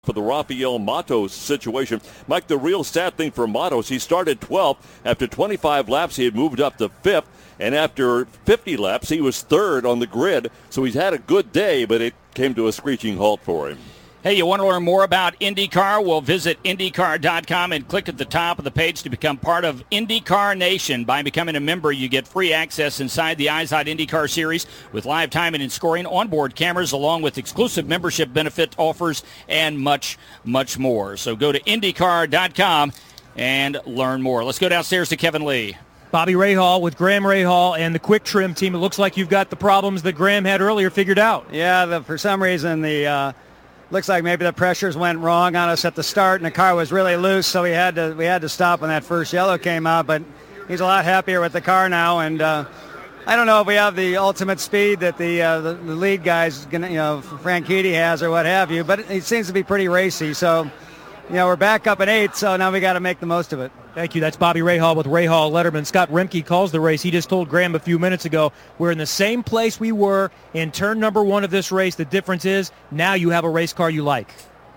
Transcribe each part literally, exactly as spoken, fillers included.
for the Rafael Matos situation. Mike, the real sad thing for Matos, he started twelfth. After twenty-five laps, he had moved up to fifth. And after fifty laps, he was third on the grid. So he's had a good day, but it came to a screeching halt for him. Hey, you want to learn more about IndyCar? Well, visit IndyCar dot com and click at the top of the page to become part of IndyCar Nation. By becoming a member, you get free access inside the iZod IndyCar Series with live timing and scoring, onboard cameras, along with exclusive membership benefit offers, and much, much more. So go to IndyCar dot com and learn more. Let's go downstairs to Kevin Lee. Bobby Rahal with Graham Rahal and the Quick Trim team. It looks like you've got the problems that Graham had earlier figured out. Yeah, the, for some reason the... Uh Looks like maybe the pressures went wrong on us at the start, and the car was really loose, so we had to we had to stop when that first yellow came out. But he's a lot happier with the car now, and uh, I don't know if we have the ultimate speed that the uh, the, the lead guys, you know, Franchitti has or what have you. But it seems to be pretty racy. So, you know, we're back up at eight, so now we got to make the most of it. Thank you. That's Bobby Rahal with Rahal Letterman. Scott Remke calls the race. He just told Graham a few minutes ago, we're in the same place we were in turn number one of this race. The difference is now you have a race car you like.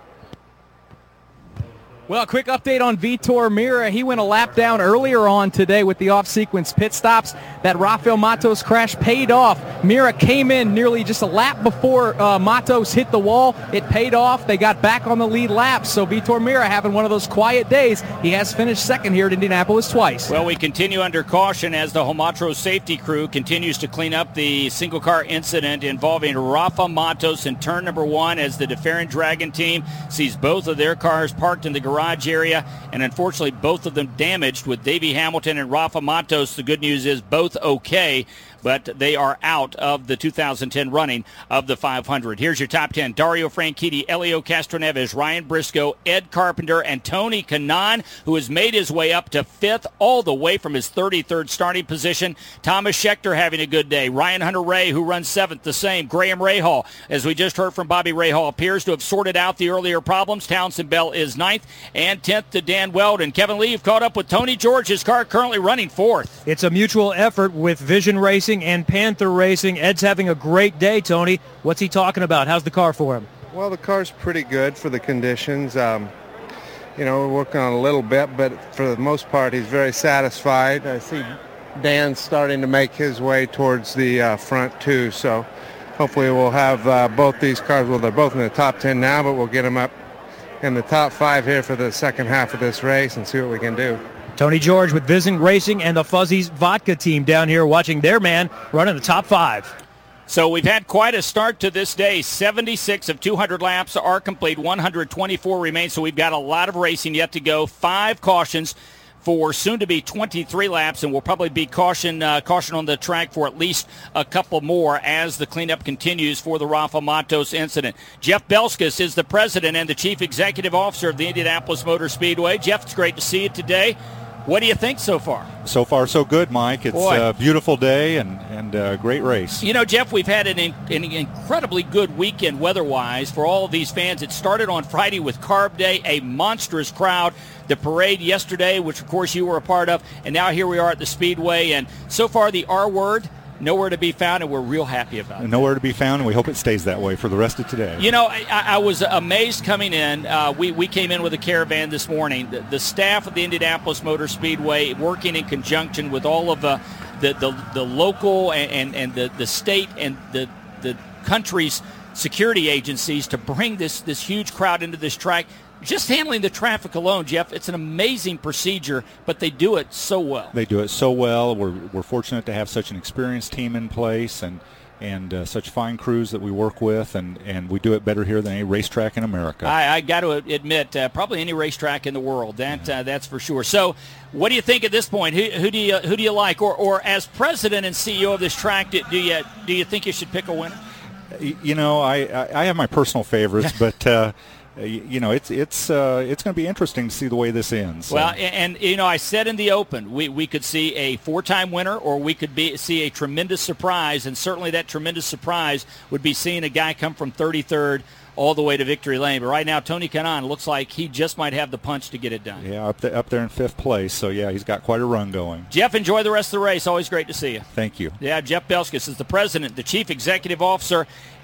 Well, a quick update on Vitor Meira. He went a lap down earlier on today with the off-sequence pit stops. That Rafael Matos crash paid off. Meira came in nearly just a lap before uh, Matos hit the wall. It paid off. They got back on the lead lap. So Vitor Meira having one of those quiet days. He has finished second here at Indianapolis twice. Well, we continue under caution as the Homatro safety crew continues to clean up the single-car incident involving Rafa Matos in turn number one as the DeFerrin Dragon team sees both of their cars parked in the garage garage area, and unfortunately both of them damaged with Davey Hamilton and Rafa Matos. The good news is both okay, but they are out of the two thousand ten running of the five hundred. Here's your top ten. Dario Franchitti, Elio Castroneves, Ryan Briscoe, Ed Carpenter, and Tony Kanaan, who has made his way up to fifth all the way from his thirty-third starting position. Thomas Scheckter having a good day. Ryan Hunter-Reay, who runs seventh, the same. Graham Rahal, as we just heard from Bobby Rahal, appears to have sorted out the earlier problems. Townsend Bell is ninth, and tenth to Dan Weldon. Kevin Lee, you've caught up with Tony George. His car currently running fourth. It's a mutual effort with Vision Racing and Panther Racing. Ed's having a great day, Tony. What's he talking about? How's the car for him? Well, the car's pretty good for the conditions. Um, you know, we're working on a little bit, but for the most part, he's very satisfied. I see Dan starting to make his way towards the uh, front, too. So hopefully we'll have uh, both these cars. Well, they're both in the top ten now, but we'll get them up in the top five here for the second half of this race and see what we can do. Tony George with Vision Racing and the Fuzzies Vodka team down here watching their man run in the top five. So we've had quite a start to this day. seventy-six of two hundred laps are complete. one hundred twenty-four remain, so we've got a lot of racing yet to go. Five cautions for soon-to-be twenty-three laps, and we'll probably be caution uh, caution on the track for at least a couple more as the cleanup continues for the Rafa Matos incident. Jeff Belskis is the president and the chief executive officer of the Indianapolis Motor Speedway. Jeff, it's great to see you today. What do you think so far? So far, so good, Mike. It's Boy. a beautiful day and, and a great race. You know, Jeff, we've had an, an incredibly good weekend weather-wise for all of these fans. It started on Friday with Carb Day, a monstrous crowd. The parade yesterday, which, of course, you were a part of, and now here we are at the Speedway. And so far, the R word, nowhere to be found, and we're real happy about it. Nowhere to be found, and we hope it stays that way for the rest of today. You know, I, I was amazed coming in. Uh, we, we came in with a caravan this morning. The, the staff of the Indianapolis Motor Speedway working in conjunction with all of the the, the, the local and, and, and the, the state and the, the country's security agencies to bring this, this huge crowd into this track. Just handling the traffic alone, Jeff, it's an amazing procedure, but they do it so well. They do it so well. We're we're fortunate to have such an experienced team in place and and uh, such fine crews that we work with, and, and we do it better here than any racetrack in America. I, I got to admit, uh, probably any racetrack in the world. That uh, that's for sure. So, what do you think at this point? Who, who do you who do you like, or or as president and C E O of this track, do, do you do you think you should pick a winner? You know, I I, I have my personal favorites, but. Uh, You know, it's it's uh, it's going to be interesting to see the way this ends. Well, and, and you know, I said in the open, we, we could see a four-time winner, or we could be see a tremendous surprise, and certainly that tremendous surprise would be seeing a guy come from thirty-third all the way to victory lane. But right now, Tony Kanaan looks like he just might have the punch to get it done. Yeah, up, the, up there in fifth place. So, yeah, he's got quite a run going. Jeff, enjoy the rest of the race. Always great to see you. Thank you. Yeah, Jeff Belskis is the president, the chief executive officer,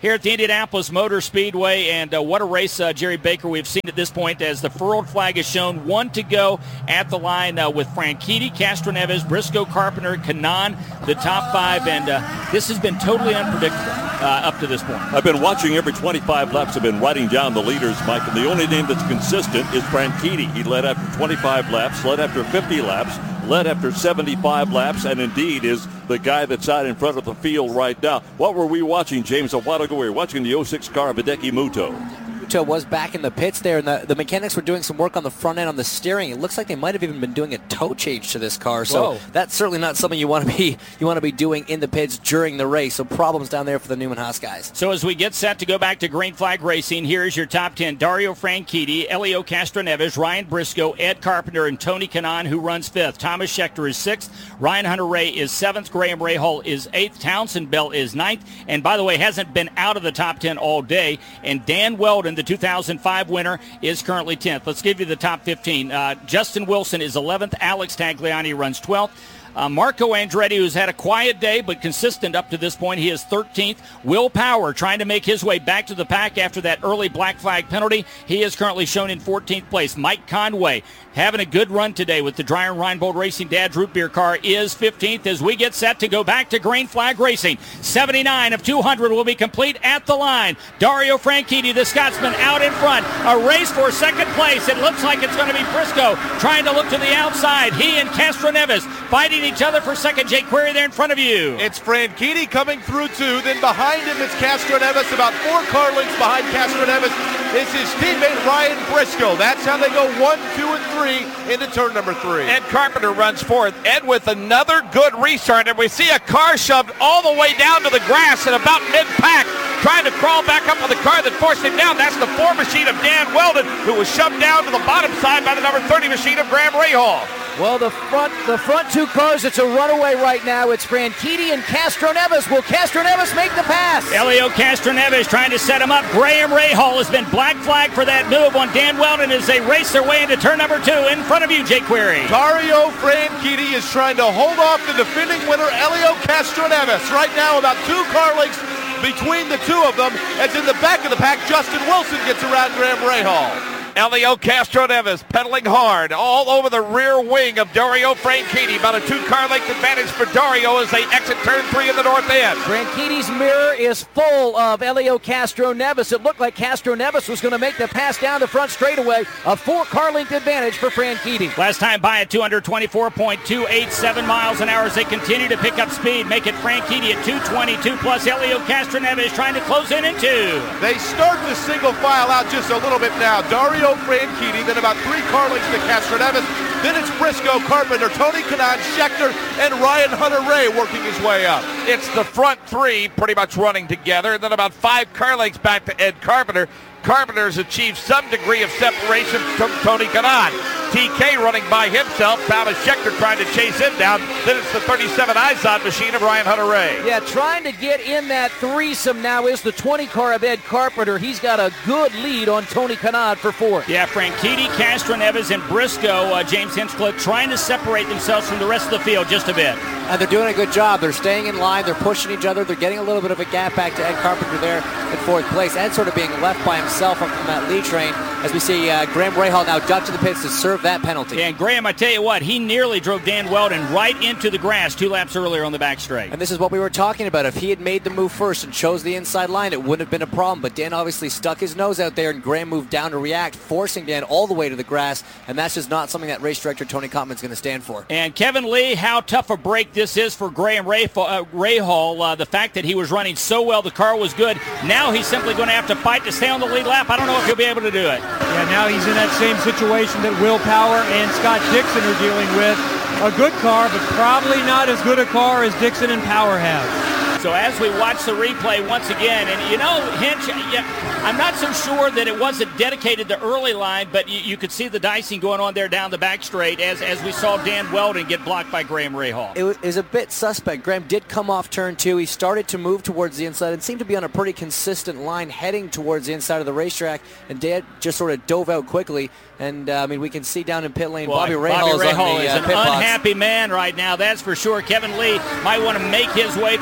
here at the Indianapolis Motor Speedway, and uh, what a race, uh, Jerry Baker, we've seen at this point as the furled flag is shown. One to go at the line uh, with Franchitti, Castroneves, Briscoe, Carpenter, Kanaan, the top five, and uh, this has been totally unpredictable uh, up to this point. I've been watching every twenty-five laps. I've been writing down the leaders, Mike, and the only name that's consistent is Franchitti. He led after twenty-five laps, led after fifty laps, led after seventy-five laps, and indeed is the guy that's out in front of the field right now. What were we watching, James, a while ago? We were watching the oh six car of Hideki Muto. Muto was back in the pits there, and the, the mechanics were doing some work on the front end on the steering. It looks like they might have even been doing a toe change to this car, so Whoa. That's certainly not something you want to be you want to be doing in the pits during the race. So problems down there for the Newman Haas guys. So as we get set to go back to green flag racing, here is your top ten. Dario Franchitti, Elio Castroneves, Ryan Briscoe, Ed Carpenter, and Tony Kanaan, who runs fifth. Thomas Schechter is sixth. Ryan Hunter-Ray is seventh. Graham Rahal is eighth. Townsend Bell is ninth. And by the way, hasn't been out of the top ten all day. And Dan Weldon, the two thousand five winner, is currently tenth. Let's give you the top fifteen. Uh, Justin Wilson is eleventh. Alex Tagliani runs twelfth. Uh, Marco Andretti, who's had a quiet day but consistent up to this point, he is thirteenth. Will Power trying to make his way back to the pack after that early black flag penalty. He is currently shown in fourteenth place. Mike Conway having a good run today with the Dreyer Reinbold Racing Dad's Root Beer car is fifteenth as we get set to go back to green flag racing. seventy-nine of two hundred will be complete at the line. Dario Franchitti, the Scotsman, out in front. A race for second place. It looks like it's going to be Briscoe trying to look to the outside. He and Castroneves fighting each other for second. Jake Query there in front of you. It's Franchitti coming through two. Then behind him is Castroneves. About four car lengths behind Castroneves is his teammate Ryan Briscoe. That's how they go one, two, and three into turn number three. Ed Carpenter runs fourth. Ed with another good restart, and we see a car shoved all the way down to the grass at about mid-pack, trying to crawl back up with the car that forced him down. That's the four machine of Dan Weldon, who was shoved down to the bottom side by the number thirty machine of Graham Rahal. Well, the front the front two cars, it's a runaway right now. It's Franchitti and Castroneves. Will Castroneves make the pass? Elio Castroneves trying to set him up. Graham Rahal has been black flagged for that move on Dan Weldon as they race their way into turn number two. In front of you, Jake Query. Dario Franchitti is trying to hold off the defending winner, Elio Castroneves. Right now, about two car lengths between the two of them, as in the back of the pack, Justin Wilson gets around Graham Rahal. Elio Castroneves pedaling hard all over the rear wing of Dario Franchitti. About a two-car length advantage for Dario as they exit turn three in the north end. Franchitti's mirror is full of Elio Castroneves. It looked like Castroneves was going to make the pass down the front straightaway. A four-car length advantage for Franchitti. Last time by at two twenty-four point two eight seven miles an hour as they continue to pick up speed. Make it Franchitti at two twenty-two plus Elio Castroneves trying to close in in two. They start the single file out just a little bit now. Dario Franchitti, then about three car lengths to Castroneves. Then it's Briscoe, Carpenter, Tony Kanaan, Schechter, and Ryan Hunter-Ray working his way up. It's the front three pretty much running together, and then about five car lengths back to Ed Carpenter. Carpenter's achieved some degree of separation from Tony Kanaan. T K running by himself. Thomas Schechter trying to chase him down. Then it's the thirty-seven Izod machine of Ryan Hunter-Ray. Yeah, trying to get in that threesome now is the twenty car of Ed Carpenter. He's got a good lead on Tony Kanaan for fourth. Yeah, Franchitti, Castroneves, and Briscoe, uh, James Hinchcliffe, trying to separate themselves from the rest of the field just a bit. And they're doing a good job. They're staying in line. They're pushing each other. They're getting a little bit of a gap back to Ed Carpenter there in fourth place. Ed sort of being left by himself up from that lead train as we see uh, Graham Rahal now duck to the pits to serve that penalty. Yeah, and Graham, I tell you what, he nearly drove Dan Weldon right into the grass two laps earlier on the back straight. And this is what we were talking about. If he had made the move first and chose the inside line, it wouldn't have been a problem. But Dan obviously stuck his nose out there, and Graham moved down to react, forcing Dan all the way to the grass. And that's just not something that race director Tony Kottman's going to stand for. And Kevin Lee, how tough a break this is for Graham Rahal. Uh, Rahal uh, the fact that he was running so well, the car was good. Now he's simply going to have to fight to stay on the lead lap. I don't know if he'll be able to do it. Yeah, now he's in that same situation that Will Power and Scott Dixon are dealing with. A good car, but probably not as good a car as Dixon and Power have. So as we watch the replay once again, and you know, Hinch, yeah, I'm not so sure that it wasn't dedicated the early line, but you, you could see the dicing going on there down the back straight as, as we saw Dan Weldon get blocked by Graham Rahal. It was a bit suspect. Graham did come off turn two. He started to move towards the inside and seemed to be on a pretty consistent line heading towards the inside of the racetrack, and Dan just sort of dove out quickly. And, uh, I mean, we can see down in pit lane, Boy, Bobby Rahal Bobby is, Rahal on the, is uh, an pit box. unhappy man right now, that's for sure. Kevin Lee might want to make his way towards that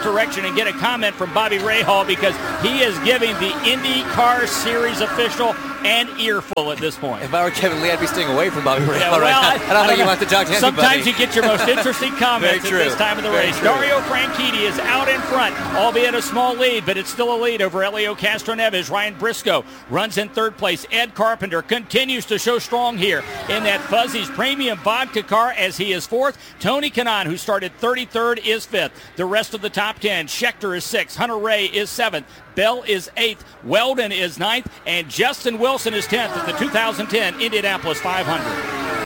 direction and get a comment from Bobby Rahal, because he is giving the IndyCar Series official an earful at this point. If I were Kevin Lee, I'd be staying away from Bobby Rahal Yeah, well, right now. I, I, I don't I think don't you know. want to talk to anybody. Sometimes you get your most interesting comments at Very this true. time of the Very race. true. Dario Franchitti is out in front, albeit a small lead, but it's still a lead over Helio Castroneves. Ryan Briscoe runs in third place. Ed Carpenter continues to show strong here in that Fuzzy's Premium Vodka car as he is fourth. Tony Kanaan, who started thirty-third, is fifth. The rest of the top ten, Schechter is sixth, Hunter Ray is seventh, Bell is eighth, Weldon is ninth, and Justin Wilson is tenth at the two thousand ten Indianapolis five hundred.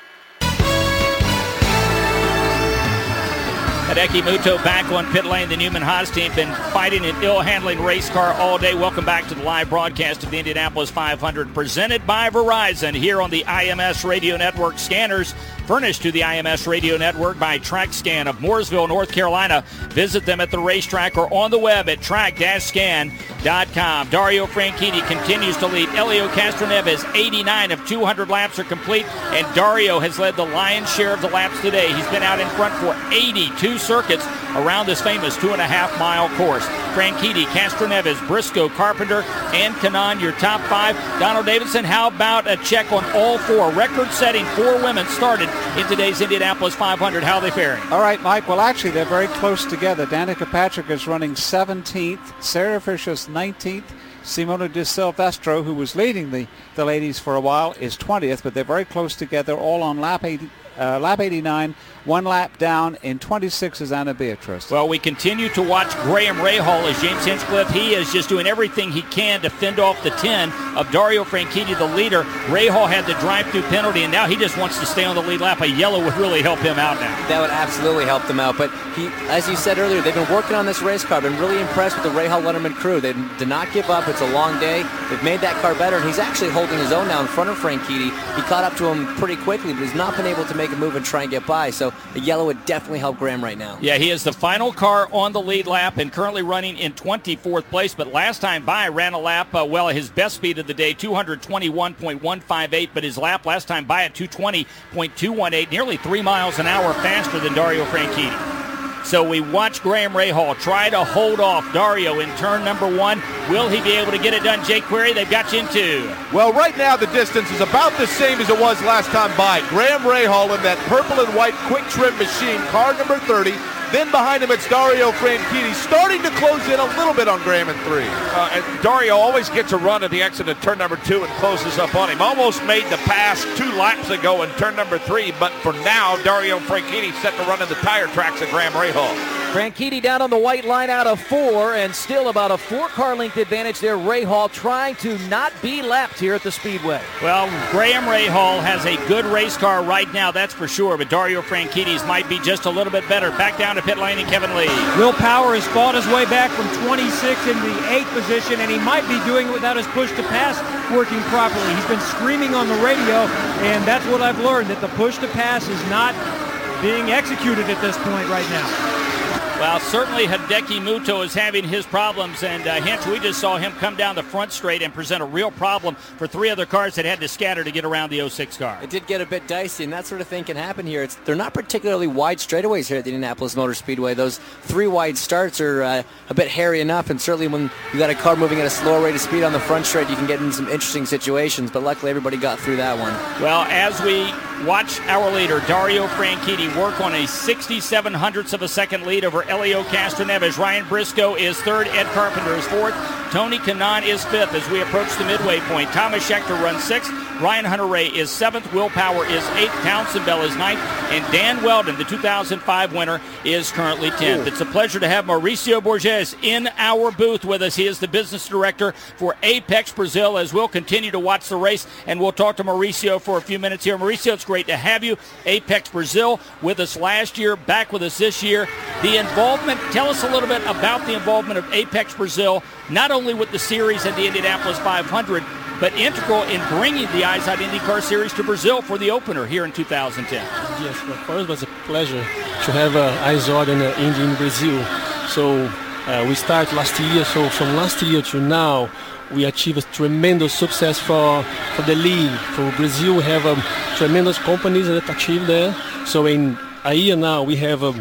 Hideki Muto back on pit lane. The Newman Haas team been fighting an ill-handling race car all day. Welcome back to the live broadcast of the Indianapolis five hundred, presented by Verizon here on the I M S Radio Network. Scanners furnished to the I M S Radio Network by TrackScan of Mooresville, North Carolina. Visit them at the racetrack or on the web at track dash scan dot com. Dario Franchitti continues to lead. Helio Castroneves, eighty-nine of two hundred laps are complete, and Dario has led the lion's share of the laps today. He's been out in front for eighty-two circuits around this famous two and a half mile course. Franchitti, Castroneves, Briscoe, Carpenter, and Kanaan, your top five. Donald Davidson, how about a check on all four? Record-setting four women started in today's Indianapolis five hundred. How are they faring? All right, Mike. Well, actually, they're very close together. Danica Patrick is running seventeenth. Sarah Fisher's nineteenth. Simona De Silvestro, who was leading the, the ladies for a while, is twentieth, but they're very close together, all on lap eighty, uh, lap eighty-nine. One lap down. In twenty-six is Anna Beatrice. Well, we continue to watch Graham Rahal as James Hinchcliffe. He is just doing everything he can to fend off the ten of Dario Franchitti, the leader. Rahal had the drive-through penalty, and now he just wants to stay on the lead lap. A yellow would really help him out now. That would absolutely help them out. But he, as you said earlier, they've been working on this race car. Been really impressed with the Rahal Letterman crew. They did not give up. It's a long day. They've made that car better, and he's actually holding his own now in front of Franchitti. He caught up to him pretty quickly, but he's not been able to make a move and try and get by. So a yellow would definitely help Graham right now. Yeah, he is the final car on the lead lap and currently running in twenty-fourth place. But last time by, ran a lap, uh, well, his best speed of the day, two twenty-one point one five eight. But his lap last time by at two twenty point two one eight, nearly three miles an hour faster than Dario Franchitti. So we watch Graham Rahal try to hold off Dario in turn number one. Will he be able to get it done? Jake Query, they've got you in two. Well, right now the distance is about the same as it was last time by. Graham Rahal in that purple and white quick trim machine, car number thirty. Then behind him, it's Dario Franchitti, starting to close in a little bit on Graham in three. Uh, and Dario always gets a run at the exit of turn number two and closes up on him. Almost made the pass two laps ago in turn number three, but for now, Dario Franchitti set to run in the tire tracks of Graham Rahal. Franchitti down on the white line out of four, and still about a four-car length advantage there. Rahal trying to not be lapped here at the Speedway. Well, Graham Rahal has a good race car right now, that's for sure, but Dario Franchitti's might be just a little bit better. Back down to pit lane and Kevin Lee. Will Power has fought his way back from twenty-six into the eighth position, and he might be doing it without his push to pass working properly. He's been screaming on the radio, and that's what I've learned, that the push to pass is not being executed at this point right now. Well, certainly Hideki Muto is having his problems, and uh, Hinch, we just saw him come down the front straight and present a real problem for three other cars that had to scatter to get around the oh six car. It did get a bit dicey, and that sort of thing can happen here. It's, they're not particularly wide straightaways here at the Indianapolis Motor Speedway. Those three wide starts are uh, a bit hairy enough, and certainly when you got a car moving at a slower rate of speed on the front straight, you can get in some interesting situations, but luckily everybody got through that one. Well, as we watch our leader, Dario Franchitti, work on a sixty-seven hundredths of a second lead over Helio Castroneves. Ryan Briscoe is third. Ed Carpenter is fourth. Tony Kanaan is fifth as we approach the midway point. Thomas Schechter runs sixth. Ryan Hunter-Ray is seventh. Will Power is eighth. Townsend Bell is ninth. And Dan Weldon, the two thousand five winner, is currently tenth. Ooh. It's a pleasure to have Mauricio Borges in our booth with us. He is the business director for Apex Brazil, as we'll continue to watch the race. And we'll talk to Mauricio for a few minutes here. Mauricio, it's great to have you. Apex Brazil with us last year, back with us this year. The involvement, tell us a little bit about the involvement of Apex Brazil, not only with the series and the Indianapolis five hundred, but integral in bringing the IZOD IndyCar Series to Brazil for the opener here in two thousand ten. Yes, for us it was a pleasure to have uh, IZOD and uh, Indy in Brazil. So uh, we started last year, so from last year to now, we achieved a tremendous success for, for the league. For Brazil, we have um, tremendous companies that achieved there. So in a year now, we have um,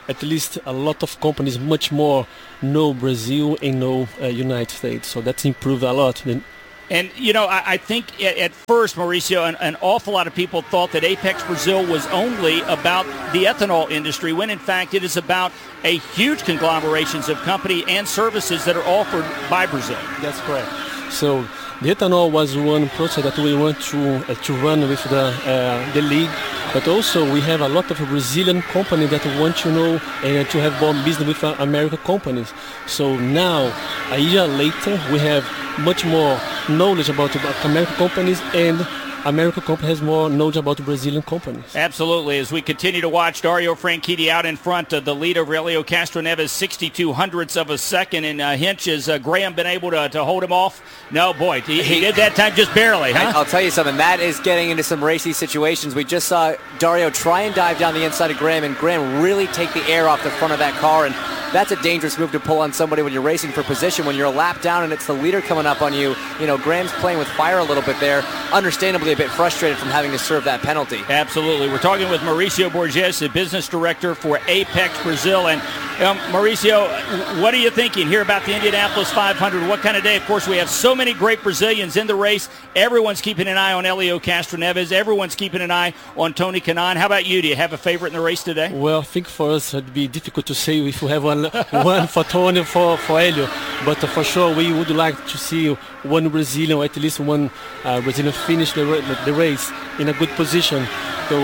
at least a lot of companies much more know Brazil and know uh, United States. So that's improved a lot. And, you know, I, I think at, at first, Mauricio, an, an awful lot of people thought that Apex Brazil was only about the ethanol industry, when in fact it is about a huge conglomerations of company and services that are offered by Brazil. That's correct. So the ethanol was one project that we want to uh, to run with the uh, the league, but also we have a lot of Brazilian companies that want to know and to have more business with uh, American companies. So now, a year later, we have much more knowledge about, about American companies, and American company has more knowledge about Brazilian companies. Absolutely. As we continue to watch Dario Franchitti out in front of the lead over Helio Castroneves, sixty-two hundredths of a second. And uh, Hinch, has uh, Graham been able to, to hold him off? No, boy, he, he did that time just barely, huh? I'll tell you something. That is getting into some racy situations. We just saw Dario try and dive down the inside of Graham, and Graham really take the air off the front of that car. And that's a dangerous move to pull on somebody when you're racing for position. When you're a lap down and it's the leader coming up on you, you know, Graham's playing with fire a little bit there. Understandably a bit frustrated from having to serve that penalty. Absolutely. We're talking with Mauricio Borges, the business director for Apex Brazil. And um, Mauricio, what are you thinking here about the Indianapolis five hundred? What kind of day? Of course, we have so many great Brazilians in the race. Everyone's keeping an eye on Helio Castroneves. Everyone's keeping an eye on Tony Kanaan. How about you? Do you have a favorite in the race today? Well, I think for us it'd be difficult to say if we have one one for Tony, for, for Helio. But uh, for sure, we would like to see one Brazilian, or at least one uh, Brazilian finish the, the race in a good position. So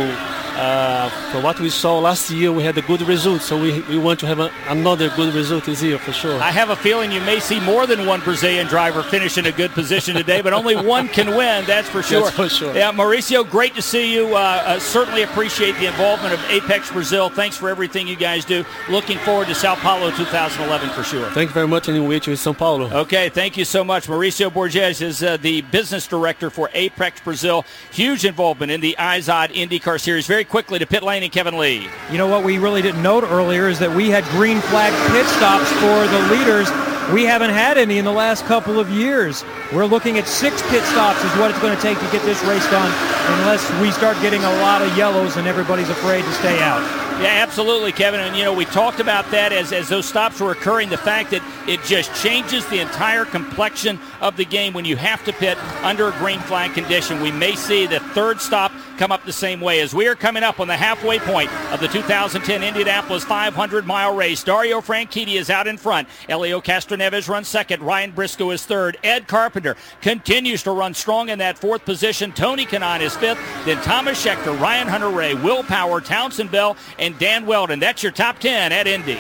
uh, for what we saw last year, we had a good result. So we, we want to have a, another good result this year for sure. I have a feeling you may see more than one Brazilian driver finish in a good position today, but only one can win, that's for sure. That's for sure. Yeah, Mauricio, great to see you. Uh, uh, certainly appreciate the involvement of Apex Brazil. Thanks for everything you guys do. Looking forward to Sao Paulo two thousand eleven for sure. Thank you very much, and we'll in Sao Paulo. Okay, thank you so much. Mauricio Borges is uh, the business director for Apex Brazil. Huge involvement in the I Z O D IndyCar Series. Very quickly to pit lane and Kevin Lee. You know what we really didn't note earlier is that we had green flag pit stops for the leaders. We haven't had any in the last couple of years. We're looking at six pit stops is what it's going to take to get this race done, unless we start getting a lot of yellows and everybody's afraid to stay out. Yeah, absolutely, Kevin. And, you know, we talked about that as, as those stops were occurring, the fact that it just changes the entire complexion of the game when you have to pit under a green flag condition. We may see the third stop come up the same way as we are coming up on the halfway point of the two thousand ten Indianapolis five hundred mile race. Dario Franchitti is out in front. Helio Castroneves runs second. Ryan Briscoe is third. Ed Carpenter continues to run strong in that fourth position. Tony Kanaan is fifth. Then Thomas Schechter, Ryan Hunter-Reay, Will Power, Townsend Bell, and Dan Weldon. That's your top ten at Indy.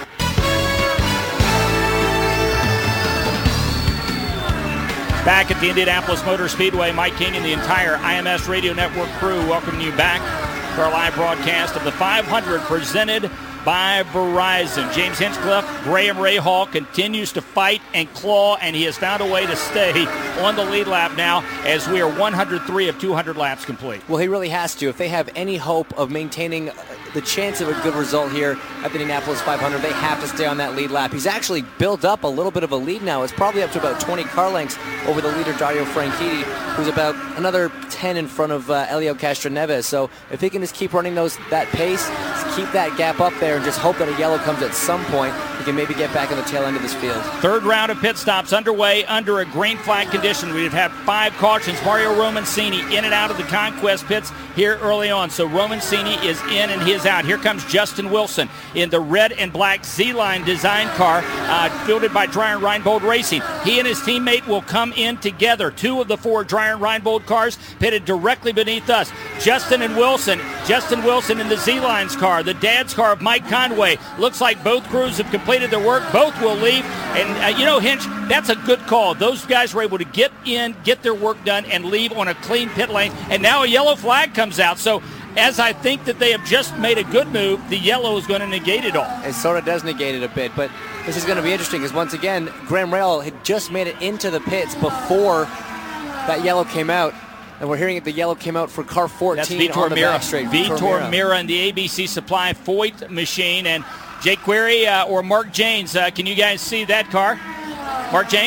Back at the Indianapolis Motor Speedway, Mike King and the entire I M S Radio Network crew welcoming you back to our live broadcast of the five hundred presented by Verizon. James Hinchcliffe, Graham Rahal continues to fight and claw, and he has found a way to stay on the lead lap now as we are one hundred three of two hundred laps complete. Well, he really has to. If they have any hope of maintaining the chance of a good result here at the Indianapolis five hundred, they have to stay on that lead lap. He's actually built up a little bit of a lead now. It's probably up to about twenty car lengths over the leader, Dario Franchitti, who's about another ten in front of uh, Helio Castroneves. So if he can just keep running those that pace, keep that gap up there, and just hope that a yellow comes at some point, he can maybe get back on the tail end of this field. Third round of pit stops underway under a green flag condition. We've had five cautions. Mario Romancini in and out of the Conquest pits here early on. So Romancini is in and he is out. Here comes Justin Wilson in the red and black Z-Line design car uh, fielded by Dreyer Reinbold Racing. He and his teammate will come in together. Two of the four Dreyer Reinbold cars pitted directly beneath us. Justin and Wilson. Justin Wilson in the Z-Lines car. The dad's car of Mike Conway. Looks like both crews have completed their work. Both will leave. And, uh, you know, Hinch, that's a good call. Those guys were able to get in, get their work done, and leave on a clean pit lane. And now a yellow flag comes out. So as I think that they have just made a good move, the yellow is going to negate it all. It sort of does negate it a bit, but this is going to be interesting because once again, Graham Rahal had just made it into the pits before that yellow came out. And we're hearing that the yellow came out for car fourteen. That's Vitor on the Mira. back straight. Vitor Mira and the A B C Supply Foyt machine. And Jake Query uh, or Mark Janes, uh, can you guys see that car? Mark Janes?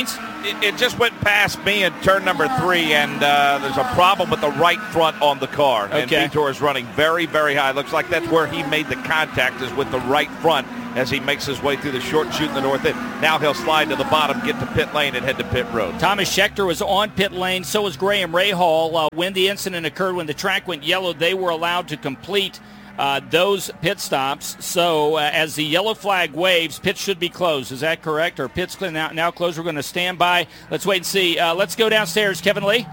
it, it just went past me in turn number three, and uh, there's a problem with the right front on the car. And Okay. Vitor is running very, very high. Looks like that's where he made the contact, is with the right front as he makes his way through the short chute in the north end. Now he'll slide to the bottom, get to pit lane, and head to pit road. Thomas Schechter was on pit lane. So was Graham Rahal. Uh, when the incident occurred, when the track went yellow, they were allowed to complete uh, those pit stops. So uh, as the yellow flag waves, pits should be closed. Is that correct? Or pits now, now closed? We're going to stand by. Let's wait and see. Uh, let's go downstairs. Kevin Lee.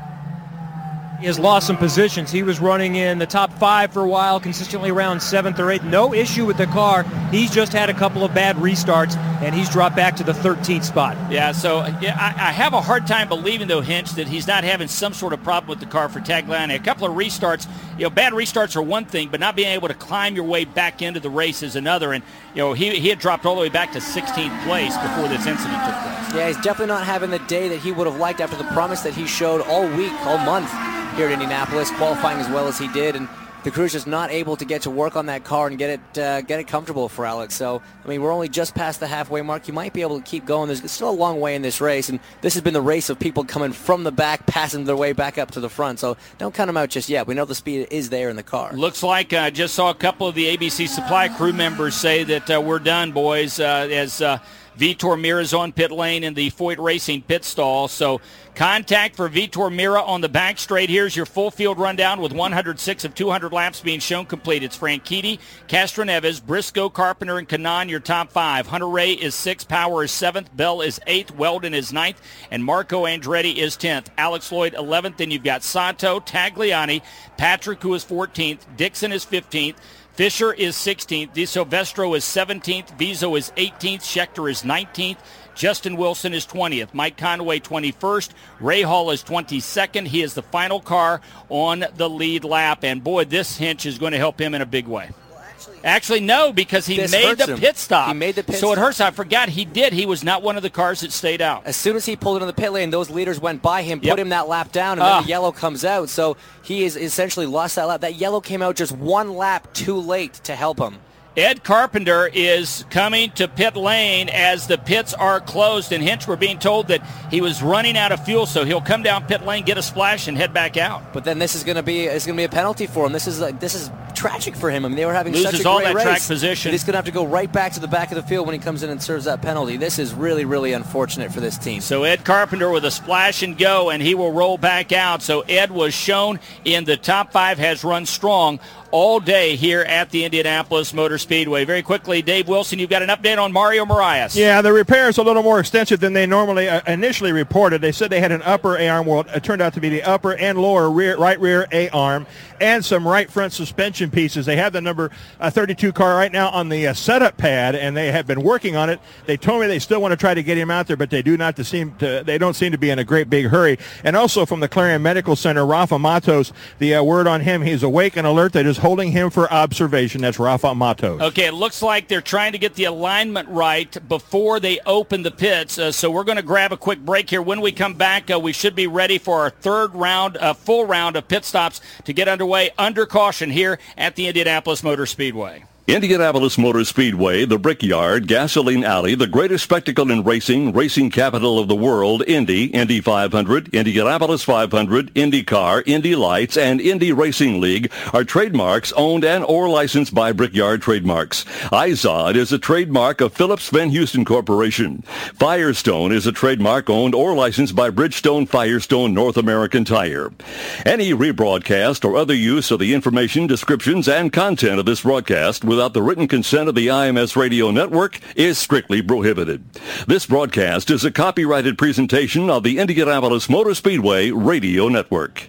He has lost some positions. He was running in the top five for a while, consistently around seventh or eighth. No issue with the car. He's just had a couple of bad restarts, and he's dropped back to the thirteenth spot. Yeah, so yeah, I, I have a hard time believing, though, Hinch, that he's not having some sort of problem with the car for Tagliani. A couple of restarts, you know, bad restarts are one thing, but not being able to climb your way back into the race is another. And, you know, he, he had dropped all the way back to sixteenth place before this incident took place. Yeah, he's definitely not having the day that he would have liked after the promise that he showed all week, all month here at Indianapolis, qualifying as well as he did, and the crew's just not able to get to work on that car and get it uh, get it comfortable for Alex. So, I mean, we're only just past the halfway mark. You might be able to keep going. There's still a long way in this race, and this has been the race of people coming from the back, passing their way back up to the front. So don't count them out just yet. We know the speed is there in the car. Looks like I uh, just saw a couple of the A B C Supply crew members say that uh, we're done, boys, uh, as uh, Vitor Meira is on pit lane in the Foyt Racing pit stall. So contact for Vitor Meira on the back straight. Here's your full field rundown with one hundred six of two hundred laps being shown complete. It's Franchitti, Castroneves, Briscoe, Carpenter, and Kanaan, your top five. Hunter Ray is sixth, Power is seventh, Bell is eighth, Weldon is ninth, and Marco Andretti is tenth. Alex Lloyd eleventh. Then you've got Sato, Tagliani, Patrick, who is fourteenth, Dixon is fifteenth, Fisher is sixteenth, Di Silvestro is seventeenth, Vizo is eighteenth, Schechter is nineteenth, Justin Wilson is twentieth, Mike Conway twenty-first, Ray Hall is twenty-second. He is the final car on the lead lap, and boy, this Hinch is going to help him in a big way. Actually, no, because he This made hurts the him. pit stop. He made the pit so it stop. hurts. I forgot he did. He was not one of the cars that stayed out. As soon as he pulled into the pit lane, those leaders went by him, Yep. put him that lap down, and Ah. then the yellow comes out. So he has essentially lost that lap. That yellow came out just one lap too late to help him. Ed Carpenter is coming to pit lane as the pits are closed, and Hinch, we're being told that he was running out of fuel, so he'll come down pit lane, get a splash, and head back out. But then this is going to be is going to be a penalty for him. This is like this is tragic for him. I mean, they were having Loses such a all great that race. track position. He's going to have to go right back to the back of the field when he comes in and serves that penalty. This is really, really unfortunate for this team. So Ed Carpenter with a splash and go, and he will roll back out. So Ed was shown in the top five, has run strong all day here at the Indianapolis Motor Speedway. Very quickly, Dave Wilson, you've got an update on Mario Moraes. Yeah, the repair is a little more extensive than they normally uh, initially reported. They said they had an upper A-arm. Well, it turned out to be the upper and lower rear, right rear A-arm and some right front suspension pieces. They have the number uh, thirty-two car right now on the uh, setup pad, and they have been working on it. They told me they still want to try to get him out there, but they do not to seem to, they don't seem to be in a great big hurry. And also from the Clarion Medical Center, Rafa Matos, the uh, word on him, he's awake and alert. They're just holding him for observation. That's Rafa Matos. Okay, it looks like they're trying to get the alignment right before they open the pits. Uh, so we're going to grab a quick break here. When we come back, uh, we should be ready for our third round, uh, full round of pit stops to get underway under caution here at the Indianapolis Motor Speedway. Indianapolis Motor Speedway, the Brickyard, Gasoline Alley, the greatest spectacle in racing, racing capital of the world, Indy, Indy five hundred, Indianapolis five hundred, IndyCar, Indy Lights, and Indy Racing League are trademarks owned and or licensed by Brickyard Trademarks. Izod is a trademark of Phillips Van Houston Corporation. Firestone is a trademark owned or licensed by Bridgestone Firestone North American Tire. Any rebroadcast or other use of the information, descriptions, and content of this broadcast without the written consent of the I M S Radio Network is strictly prohibited. This broadcast is a copyrighted presentation of the Indianapolis Motor Speedway Radio Network.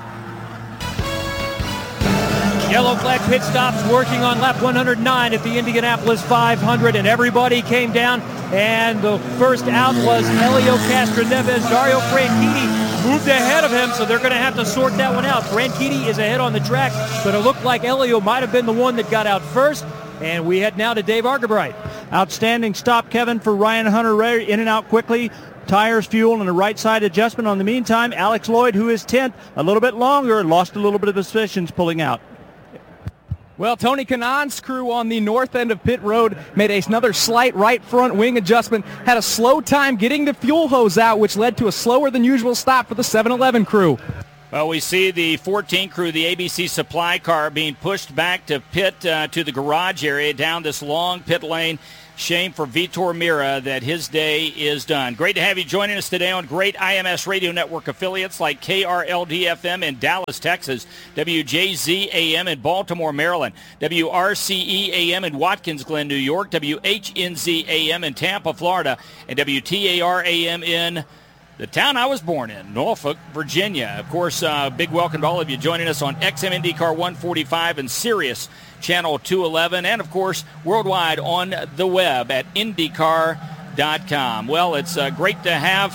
Yellow flag pit stops working on lap one hundred nine at the Indianapolis five hundred, and everybody came down, and the first out was Helio Castroneves. Dario Franchitti moved ahead of him, so they're going to have to sort that one out. Franchitti is ahead on the track, but it looked like Helio might have been the one that got out first, and we head now to Dave Argabright. Outstanding stop, Kevin, for Ryan Hunter-Reay, in and out quickly. Tires, fuel, and a right side adjustment. On the meantime, Alex Lloyd, who is tenth, a little bit longer, lost a little bit of positions pulling out. Well, Tony Kanaan's crew on the north end of pit road made another slight right front wing adjustment, had a slow time getting the fuel hose out, which led to a slower than usual stop for the seven eleven crew. Well, we see the fourteen crew, the A B C supply car, being pushed back to pit uh, to the garage area down this long pit lane. Shame for Vitor Mira that his day is done. Great to have you joining us today on great I M S Radio Network affiliates like K R L D F M in Dallas, Texas, W J Z A M in Baltimore, Maryland, W R C E A M in Watkins Glen, New York, W H N Z A M in Tampa, Florida, and W T A R A M in the town I was born in, Norfolk, Virginia. Of course, uh, big welcome to all of you joining us on X M IndyCar one forty-five and Sirius Channel two eleven, and, of course, worldwide on the web at IndyCar dot com. Well, it's uh, great to have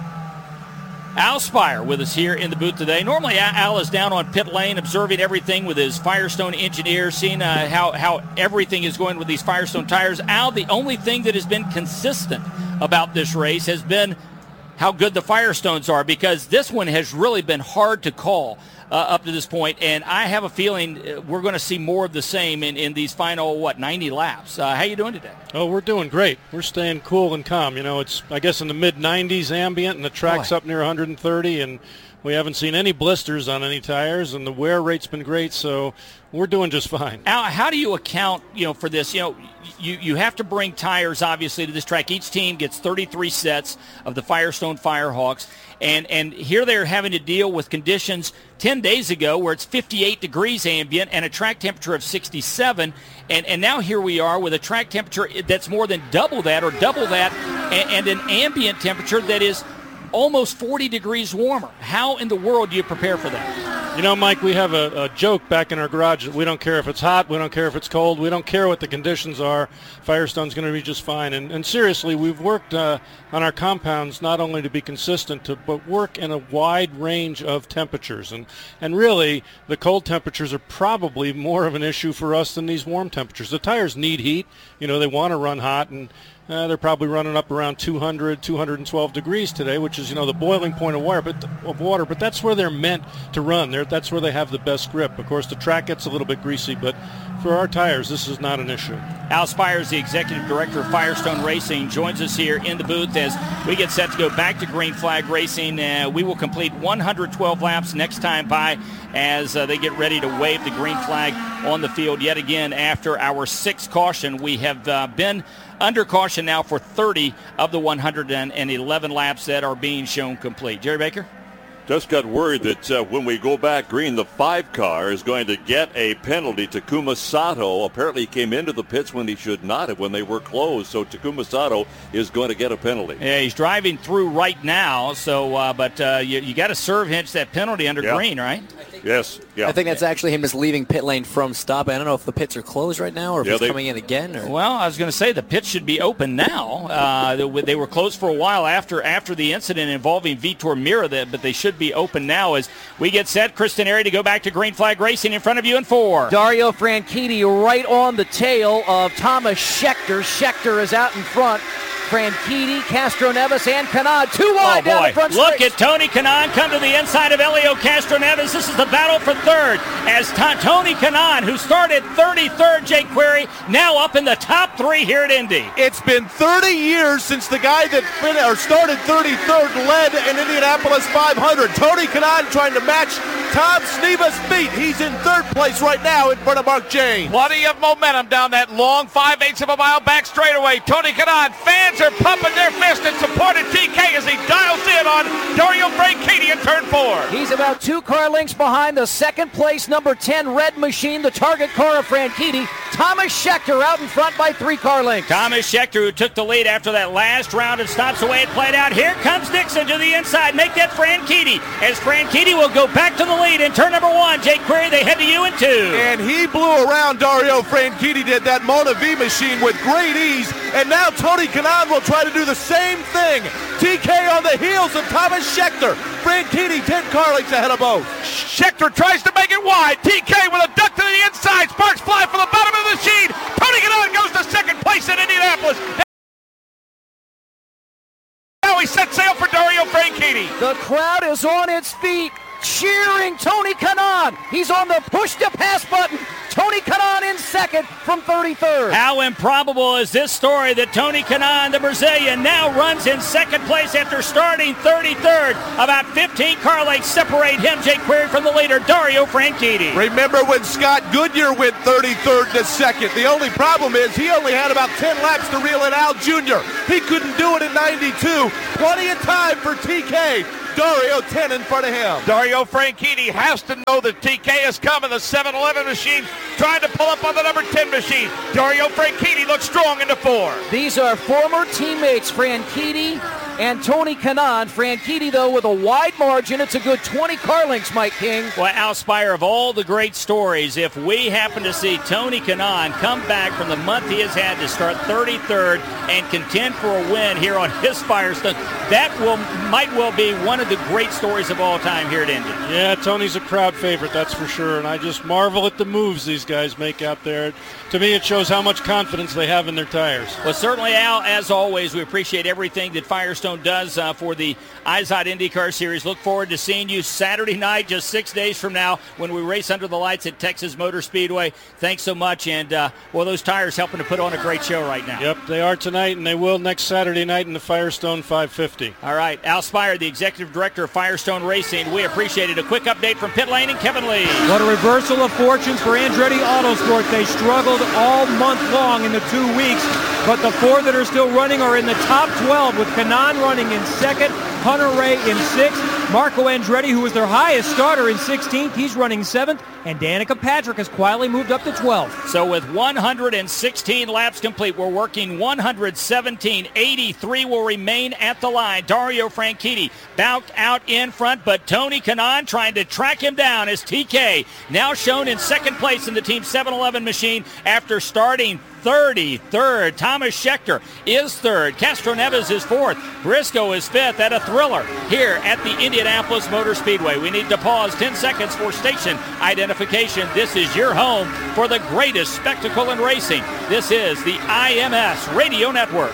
Al Spire with us here in the booth today. Normally, Al is down on pit lane observing everything with his Firestone engineer, seeing uh, how, how everything is going with these Firestone tires. Al, the only thing that has been consistent about this race has been how good the Firestones are, because this one has really been hard to call uh, up to this point, and I have a feeling we're going to see more of the same in, in these final, what, ninety laps. Uh, how you doing today? Oh, we're doing great. We're staying cool and calm. You know, it's, I guess, in the mid nineties ambient, and the track's Boy. up near one hundred thirty, and we haven't seen any blisters on any tires, and the wear rate's been great, so we're doing just fine. Al, how do you account, you know, for this? You know, you, you have to bring tires, obviously, to this track. Each team gets thirty-three sets of the Firestone Firehawks, and, and here they're having to deal with conditions ten days ago where it's fifty-eight degrees ambient and a track temperature of sixty-seven, and, and now here we are with a track temperature that's more than double that or double that, and, and an ambient temperature that is almost forty degrees warmer. How in the world do you prepare for that? You know, Mike, we have a, a joke back in our garage that we don't care if it's hot, we don't care if it's cold, we don't care what the conditions are. Firestone's going to be just fine. And, and seriously, we've worked uh, on our compounds not only to be consistent, to, but work in a wide range of temperatures. And, and really, the cold temperatures are probably more of an issue for us than these warm temperatures. The tires need heat. You know, they want to run hot, and Uh, they're probably running up around two hundred, two hundred twelve degrees today, which is, you know, the boiling point of water. But of water. But that's where they're meant to run. They're, that's where they have the best grip. Of course, the track gets a little bit greasy, but for our tires, this is not an issue. Al Spire is the executive director of Firestone Racing, joins us here in the booth as we get set to go back to Green Flag Racing. Uh, we will complete one hundred twelve laps next time by as uh, they get ready to wave the green flag on the field yet again after our sixth caution. We have uh, been under caution now for thirty of the one hundred eleven laps that are being shown complete. Jerry Baker? Just got word that uh, when we go back green, the five car is going to get a penalty. Takuma Sato apparently came into the pits when he should not have, when they were closed. So Takuma Sato is going to get a penalty. Yeah, he's driving through right now. So, uh, but uh, you, you got to serve hinch that penalty under yeah. green, right? Yes. Yeah. I think that's actually him just leaving pit lane from stop. I don't know if the pits are closed right now or if yeah, he's they, coming in again. Or... Well, I was going to say the pits should be open now. Uh, they, they were closed for a while after after the incident involving Vitor Mira, but they should be open now as we get set. Kristen Airy to go back to Green Flag Racing in front of you in four. Dario Franchitti right on the tail of Thomas Scheckter. Scheckter is out in front. Franchitti, Castroneves, and Kanaan. Two wide oh, down boy. the front Look straight. at Tony Kanaan come to the inside of Elio Castroneves. This is the battle for third as T- Tony Kanaan, who started thirty-third, Jake Query, now up in the top three here at Indy. It's been thirty years since the guy that fin- or started thirty-third led an Indianapolis five hundred. Tony Kanaan trying to match Tom Sneva's feet. He's in third place right now in front of Mark James. Plenty of momentum down that long five-eighths of a mile back straightaway. Tony Kanaan, fans are pumping their fist in support of T K as he dials in on Dario Franchitti in turn four. He's about two car lengths behind the second place number ten Red Machine, the target car of Franchitti. Thomas Scheckter out in front by three car lengths. Thomas Scheckter, who took the lead after that last round and stops the way it played out. Here comes Dixon to the inside. Make that Franchitti as Franchitti will go back to the lead in turn number one. Jake Query, they head to you in two. And he blew around Dario Franchitti, did that Mona V machine with great ease. And now Tony Kanaan will try to do the same thing. T K on the heels of Thomas Scheckter. Franchitti ten car lengths ahead of both. Scheckter tries to make it wide. T K with a duck to the inside. Sparks fly from the bottom of the machine. Tony Kanaan goes to second place in Indianapolis. Now he sets sail for Dario Franchitti. The crowd is on its feet, cheering Tony Kanaan. He's on the push-to-pass button. Tony Kanaan in second from thirty-third. How improbable is this story that Tony Kanaan, the Brazilian, now runs in second place after starting thirty-third. About fifteen car lengths separate him, Jake Query, from the leader, Dario Franchitti. Remember when Scott Goodyear went thirty-third to second? The only problem is he only had about ten laps to reel in Al Junior He couldn't do it in ninety-two. Plenty of time for T K. Dario ten in front of him. Dario Franchitti has to know that T K is coming. The seven eleven machine trying to pull up on the number ten machine. Dario Franchitti looks strong into four. These are former teammates, Franchitti and Tony Kanaan. Franchitti, though, with a wide margin. It's a good twenty car lengths, Mike King. Well, Al Spire, of all the great stories, if we happen to see Tony Kanaan come back from the month he has had to start thirty-third and contend for a win here on his Firestone, that will might well be one of the great stories of all time here at Indy. Yeah, Tony's a crowd favorite, that's for sure, and I just marvel at the moves these guys make out there. To me, it shows how much confidence they have in their tires. Well, certainly, Al, as always, we appreciate everything that Firestone does uh, for the IZOD IndyCar Series. Look forward to seeing you Saturday night, just six days from now, when we race under the lights at Texas Motor Speedway. Thanks so much, and, uh, well, those tires helping to put on a great show right now. Yep, they are tonight, and they will next Saturday night in the Firestone five fifty. All right, Al Spire, the Executive Director of Firestone Racing. We appreciate it. A quick update from pit lane and Kevin Lee. What a reversal of fortunes for Andretti Autosport. They struggled all month long in the two weeks, but the four that are still running are in the top twelve, with Kanaan running in second, Hunter-Reay in sixth, Marco Andretti, who was their highest starter, in sixteenth. He's running seventh, and Danica Patrick has quietly moved up to twelfth. So with one hundred sixteen laps complete, we're working one hundred seventeen. eighty-three will remain at the line. Dario Franchitti back out in front, but Tony Kanaan trying to track him down as T K now shown in second place in the Team seven eleven machine after starting thirty-third. Thomas Schechter is third. Castro Neves is fourth. Briscoe is fifth at a thriller here at the Indianapolis Motor Speedway. We need to pause ten seconds for station identification. This is your home for the greatest spectacle in racing. This is the I M S Radio Network.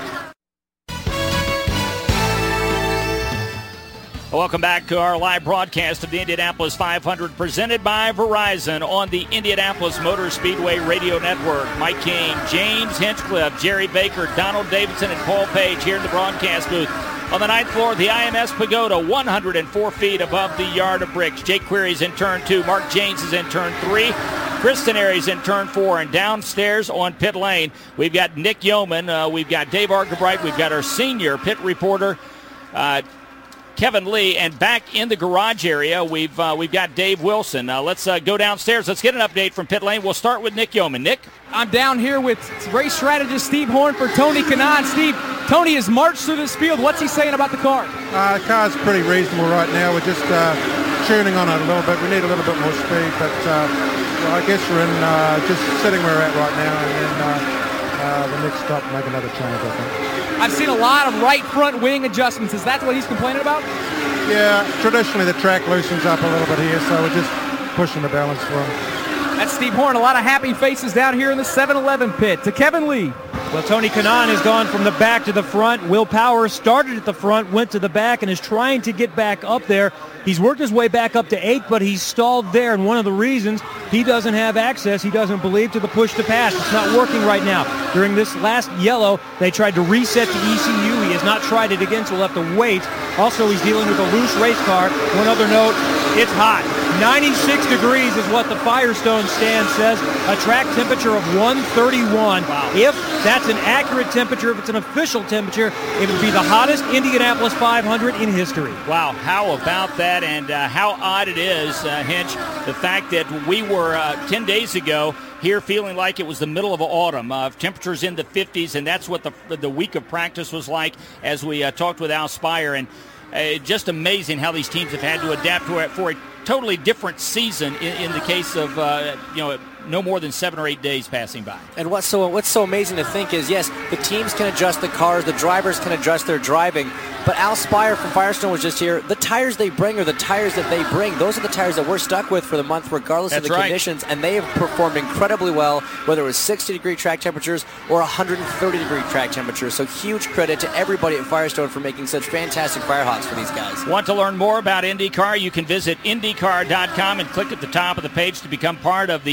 Welcome back to our live broadcast of the Indianapolis five hundred, presented by Verizon on the Indianapolis Motor Speedway Radio Network. Mike King, James Hinchcliffe, Jerry Baker, Donald Davidson, and Paul Page here in the broadcast booth. On the ninth floor of the I M S Pagoda, one hundred four feet above the yard of bricks. Jake Query's in turn two. Mark James is in turn three. Kristen Aries in turn four. And downstairs on pit lane, we've got Nick Yeoman. Uh, we've got Dave Argabright. We've got our senior pit reporter, uh, Kevin Lee, and back in the garage area, we've uh, we've got Dave Wilson. Uh, let's uh, go downstairs. Let's get an update from pit lane. We'll start with Nick Yeoman. Nick? I'm down here with race strategist Steve Horn for Tony Kanaan. Steve, Tony has marched through this field. What's he saying about the car? Uh, the car's pretty reasonable right now. We're just uh, tuning on it a little bit. We need a little bit more speed, but uh, well, I guess we're in uh, just sitting where we're at right now, and then uh, uh, the next stop, make another change, I think. I've seen a lot of right front wing adjustments. Is that what he's complaining about? Yeah, traditionally the track loosens up a little bit here, so we're just pushing the balance for him. That's Steve Horn. A lot of happy faces down here in the seven eleven pit. To Kevin Lee. Well, Tony Kanaan has gone from the back to the front. Will Power started at the front, went to the back, and is trying to get back up there. He's worked his way back up to eighth, but he's stalled there, and one of the reasons he doesn't have access, he doesn't believe, to the push to pass. It's not working right now. During this last yellow, they tried to reset the E C U. He has not tried it again, so we'll have to wait. Also, he's dealing with a loose race car. One other note, it's hot. ninety-six degrees is what the Firestone stand says. A track temperature of one thirty-one. Wow. If that's an accurate temperature, if it's an official temperature, it would be the hottest Indianapolis five hundred in history. Wow, how about that? And uh, how odd it is, uh, Hinch, the fact that we were uh, ten days ago here feeling like it was the middle of autumn. Uh, temperatures in the fifties, and that's what the, the week of practice was like as we uh, talked with Al Spire. And uh, just amazing how these teams have had to adapt to it for a totally different season in, in the case of, uh, you know, no more than seven or eight days passing by. And what's so what's so amazing to think is, yes, the teams can adjust the cars, the drivers can adjust their driving, but Al Spire from Firestone was just here. The tires they bring are the tires that they bring. Those are the tires that we're stuck with for the month, regardless That's of the right. conditions, and they have performed incredibly well, whether it was sixty degree track temperatures or one hundred thirty degree track temperatures. So huge credit to everybody at Firestone for making such fantastic Firehawks for these guys. Want to learn more about IndyCar? You can visit IndyCar dot com and click at the top of the page to become part of the Indy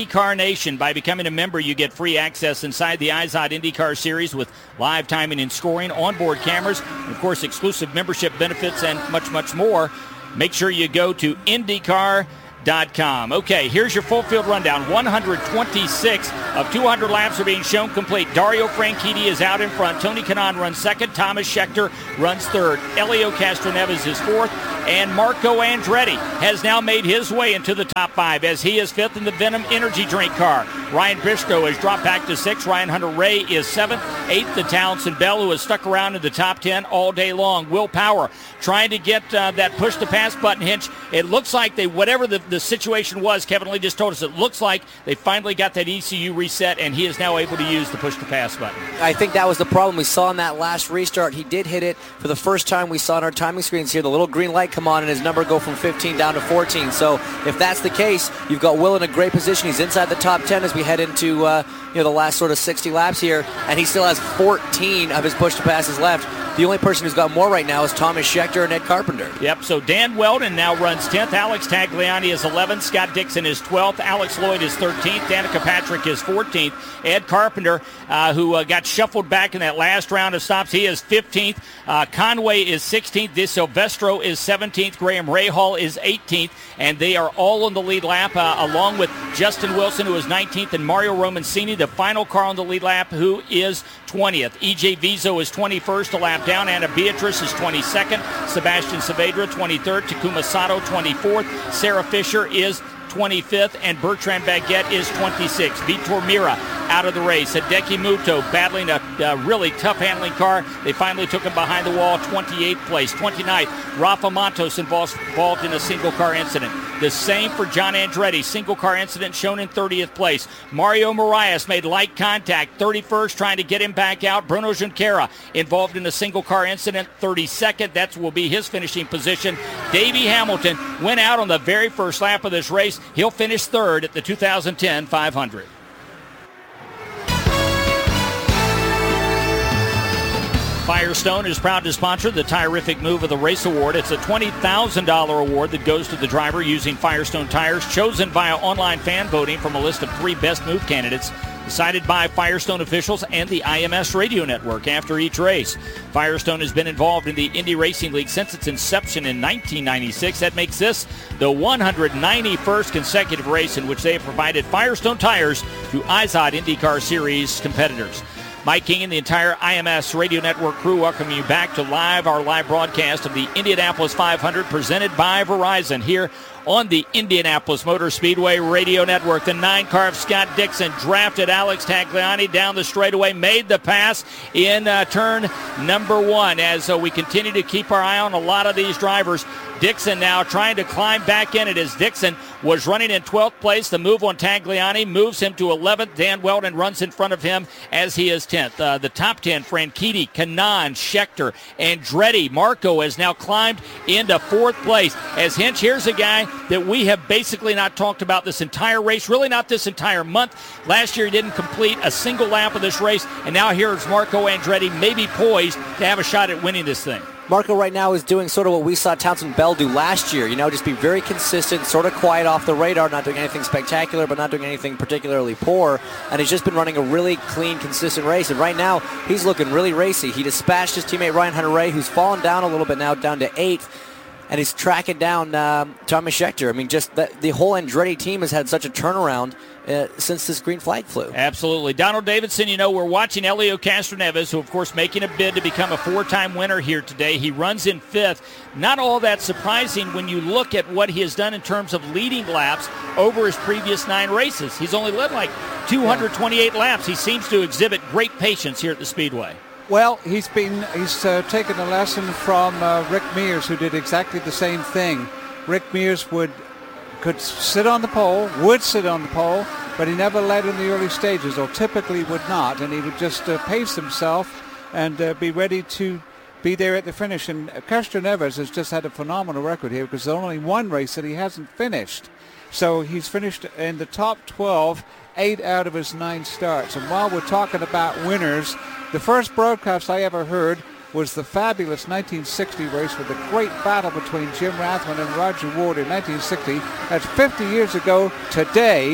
IndyCar Nation. By becoming a member, you get free access inside the IZOD IndyCar Series with live timing and scoring, onboard cameras, and of course exclusive membership benefits and much, much more. Make sure you go to IndyCar dot com. Okay, here's your full field rundown. one hundred twenty-six of two hundred laps are being shown complete. Dario Franchitti is out in front. Tony Kanaan runs second. Thomas Scheckter runs third. Elio Castroneves is fourth. And Marco Andretti has now made his way into the top five as he is fifth in the Venom Energy Drink car. Ryan Briscoe has dropped back to sixth. Ryan Hunter-Ray is seventh. Eighth, the Townsend Bell, who has stuck around in the top ten all day long. Will Power trying to get uh, that push-to-pass button, Hinch. It looks like they, whatever the, the situation was, Kevin Lee just told us, it looks like they finally got that E C U reset, and he is now able to use the push-to-pass button. I think that was the problem we saw in that last restart. He did hit it for the first time. We saw on our timing screens here the little green light come on and his number go from fifteen down to fourteen. So if that's the case, you've got Will in a great position. He's inside the top ten as we head into uh, you know the last sort of sixty laps here, and he still has fourteen of his push-to-passes left. The only person who's got more right now is Thomas Scheckter and Ed Carpenter. Yep, so Dan Weldon now runs tenth. Alex Tagliani is eleventh. Scott Dixon is twelfth. Alex Lloyd is thirteenth. Danica Patrick is fourteenth. Ed Carpenter, uh, who uh, got shuffled back in that last round of stops, he is fifteenth. Uh, Conway is sixteenth. De Silvestro is seventeenth. Graham Rahal is eighteenth. And they are all on the lead lap, uh, along with Justin Wilson, who is nineteenth, and Mario Romancini, the final car on the lead lap, who is twentieth. E J Vizo is twenty-first, a lap down. Anna Beatrice is twenty-second. Sebastian Saavedra, twenty-third. Takuma Sato, twenty-fourth. Sarah Fisher is twenty-fifth, and Bertrand Baguette is twenty-sixth. Vitor Mira out of the race. Hideki Muto battling a, a really tough handling car. They finally took him behind the wall, twenty-eighth place. twenty-ninth, Rafa Matos involved, involved in a single car incident. The same for John Andretti, single car incident shown in thirtieth place. Mario Moraes made light contact, thirty-first, trying to get him back out. Bruno Junqueira involved in a single car incident, thirty-second. That will be his finishing position. Davey Hamilton went out on the very first lap of this race. He'll finish third at the two thousand ten five hundred. Firestone is proud to sponsor the Tirific Move of the Race Award. It's a twenty thousand dollars award that goes to the driver using Firestone tires, chosen via online fan voting from a list of three best move candidates, decided by Firestone officials and the I M S radio network after each race. Firestone has been involved in the Indy Racing League since its inception in nineteen ninety-six. That makes this the one hundred ninety-first consecutive race in which they have provided Firestone tires to IZOD IndyCar Series competitors. Mike King and the entire I M S Radio Network crew welcome you back to live, our live broadcast of the Indianapolis five hundred presented by Verizon here on the Indianapolis Motor Speedway Radio Network. The nine car of Scott Dixon drafted Alex Tagliani down the straightaway, made the pass in uh, turn number one. As uh, we continue to keep our eye on a lot of these drivers, Dixon now trying to climb back in it as Dixon was running in twelfth place. The move on Tagliani moves him to eleventh. Dan Weldon runs in front of him as he is tenth. Uh, the top ten, Franchitti, Kanaan, Scheckter, Andretti. Marco has now climbed into fourth place. As Hinch, here's a guy that we have basically not talked about this entire race, really not this entire month. Last year he didn't complete a single lap of this race, and now here's Marco Andretti maybe poised to have a shot at winning this thing. Marco right now is doing sort of what we saw Townsend Bell do last year. You know, just be very consistent, sort of quiet off the radar, not doing anything spectacular, but not doing anything particularly poor. And he's just been running a really clean, consistent race. And right now, he's looking really racy. He dispatched his teammate Ryan Hunter-Ray, who's fallen down a little bit now, down to eighth. And he's tracking down um, Thomas Scheckter. I mean, just the, the whole Andretti team has had such a turnaround uh, since this green flag flew. Absolutely. Donald Davidson, you know, we're watching Elio Castroneves, who, of course, making a bid to become a four-time winner here today. He runs in fifth. Not all that surprising when you look at what he has done in terms of leading laps over his previous nine races. He's only led like two hundred twenty-eight yeah. laps. He seems to exhibit great patience here at the Speedway. Well, he's been he's uh, taken a lesson from uh, Rick Mears, who did exactly the same thing. Rick Mears would could sit on the pole, would sit on the pole, but he never led in the early stages, or typically would not, and he would just uh, pace himself and uh, be ready to be there at the finish. And Castroneves has just had a phenomenal record here because there's only one race that he hasn't finished. So he's finished in the top twelve, eight out of his nine starts. And while we're talking about winners, the first broadcast I ever heard was the fabulous nineteen sixty race with a great battle between Jim Rathman and Roger Ward in nineteen sixty. That's fifty years ago today.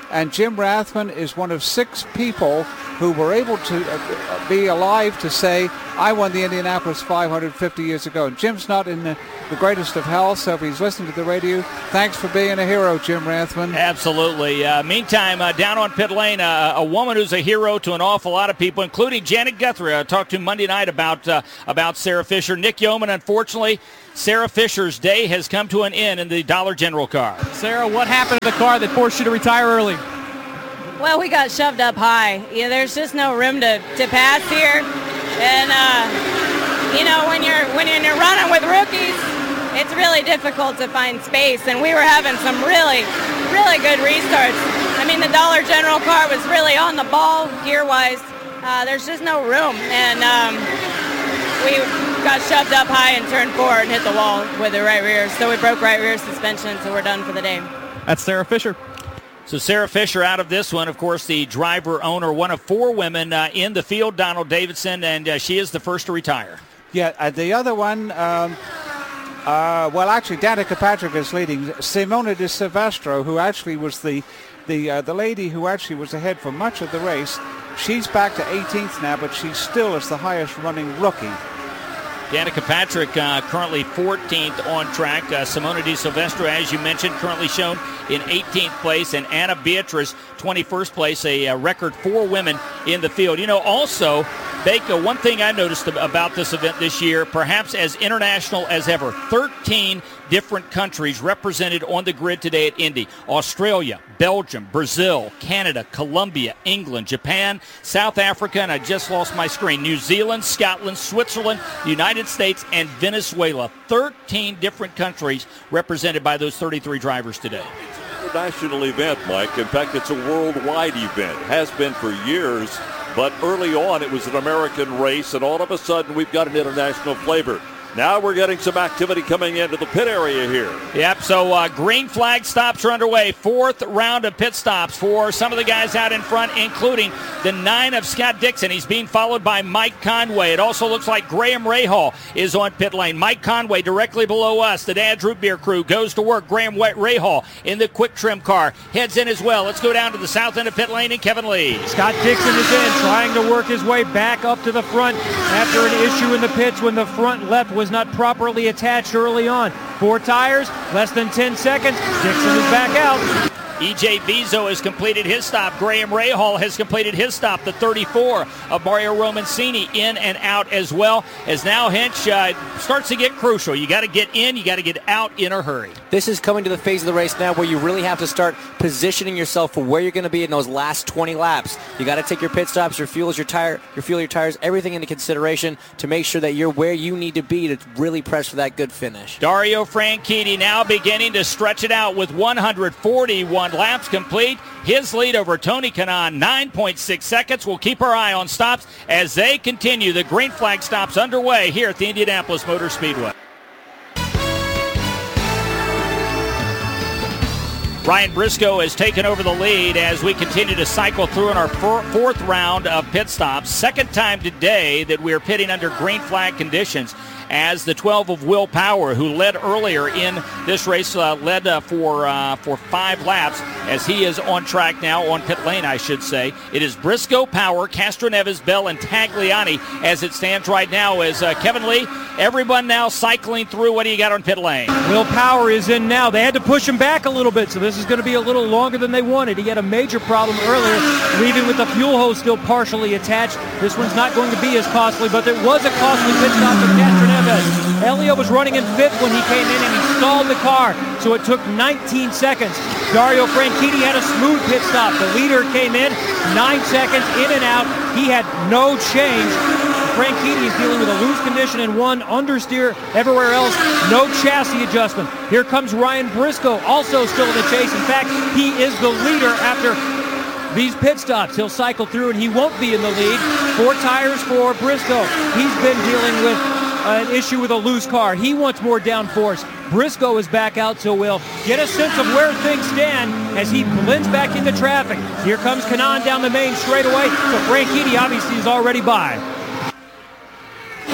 and Jim Rathman is one of six people who were able to uh, be alive to say, I won the Indianapolis five hundred fifty years ago. And Jim's not in the, the greatest of health, so if he's listening to the radio, thanks for being a hero, Jim Rathman. Absolutely. Uh, meantime, uh, down on pit lane, uh, a woman who's a hero to an awful lot of people, including Janet Guthrie. I talked to Monday night about uh, about Sarah Fisher. Nick Yeoman, unfortunately, Sarah Fisher's day has come to an end in the Dollar General car. Sarah, what happened to the car that forced you to retire early? Well, we got shoved up high. Yeah, there's just no room to, to pass here. And, uh, you know, when you're, when you're running with rookies, it's really difficult to find space. And we were having some really, really good restarts. I mean, the Dollar General car was really on the ball gear-wise. Uh, there's just no room. And um, we got shoved up high and turned forward and hit the wall with the right rear. So we broke right rear suspension, so we're done for the day. That's Sarah Fisher. So Sarah Fisher out of this one, of course, the driver owner, one of four women uh, in the field, Donald Davidson, and uh, she is the first to retire. Yeah, uh, the other one, um, uh, well, actually, Danica Patrick is leading. Simona de Silvestro, who actually was the the uh, the lady who actually was ahead for much of the race, she's back to eighteenth now, but she still is the highest running rookie. Danica Patrick uh, currently fourteenth on track. Uh, Simona de Silvestro, as you mentioned, currently shown in eighteenth place. And Anna Beatrice, twenty-first place, a, a record four women in the field. You know, also, Baker, one thing I noticed about this event this year, perhaps as international as ever, thirteen different countries represented on the grid today at Indy. Australia, Belgium, Brazil, Canada, Colombia, England, Japan, South Africa, and I just lost my screen, New Zealand, Scotland, Switzerland, United States, and Venezuela. thirteen different countries represented by those thirty-three drivers today. International event, Mike. In fact, it's a worldwide event. Has been for years, but early on it was an American race, and all of a sudden we've got an international flavor. Now we're getting some activity coming into the pit area here. Yep, so uh, green flag stops are underway. Fourth round of pit stops for some of the guys out in front, including the nine of Scott Dixon. He's being followed by Mike Conway. It also looks like Graham Rahal is on pit lane. Mike Conway directly below us. The Dad's Root Beer crew goes to work. Graham Rahal in the quick trim car heads in as well. Let's go down to the south end of pit lane and Kevin Lee. Scott Dixon is in, trying to work his way back up to the front after an issue in the pits when the front left was not properly attached early on. Four tires, less than ten seconds. Dixon is back out. E J Vizo has completed his stop. Graham Rahal has completed his stop. The thirty-four of Mario Romancini in and out as well, as now Hinch uh, starts to get crucial. You got to get in, you got to get out in a hurry. This is coming to the phase of the race now where you really have to start positioning yourself for where you're going to be in those last twenty laps. You got to take your pit stops, your fuels, your tire, your fuel, your tires, everything into consideration to make sure that you're where you need to be to really press for that good finish. Dario Franchitti now beginning to stretch it out with one hundred forty-one laps complete. His lead over Tony Kanaan, nine point six seconds. We'll keep our eye on stops as they continue. The green flag stops underway here at the Indianapolis Motor Speedway. Ryan Briscoe has taken over the lead as we continue to cycle through in our four, fourth round of pit stops. Second time today that we're pitting under green flag conditions, as the twelve of Will Power, who led earlier in this race, uh, led uh, for uh, for five laps, as he is on track now, on pit lane, I should say. It is Briscoe, Power, Castroneves, Bell, and Tagliani as it stands right now. As uh, Kevin Lee, everyone now cycling through. What do you got on pit lane? Will Power is in now. They had to push him back a little bit, so this is going to be a little longer than they wanted. He had a major problem earlier, leaving with the fuel hose still partially attached. This one's not going to be as costly, but there was a costly pit stop for Castroneves. Elio was running in fifth when he came in and he stalled the car, so it took nineteen seconds. Dario Franchitti had a smooth pit stop. The leader came in, nine seconds, in and out. He had no change. Franchitti is dealing with a loose condition in one, understeer everywhere else, no chassis adjustment. Here comes Ryan Briscoe, also still in the chase. In fact, he is the leader after these pit stops. He'll cycle through and he won't be in the lead. Four tires for Briscoe. He's been dealing with an issue with a loose car. He wants more downforce. Briscoe is back out, so we'll get a sense of where things stand as he blends back into traffic. Here comes Kanaan down the main straightaway, so Franchitti obviously is already by.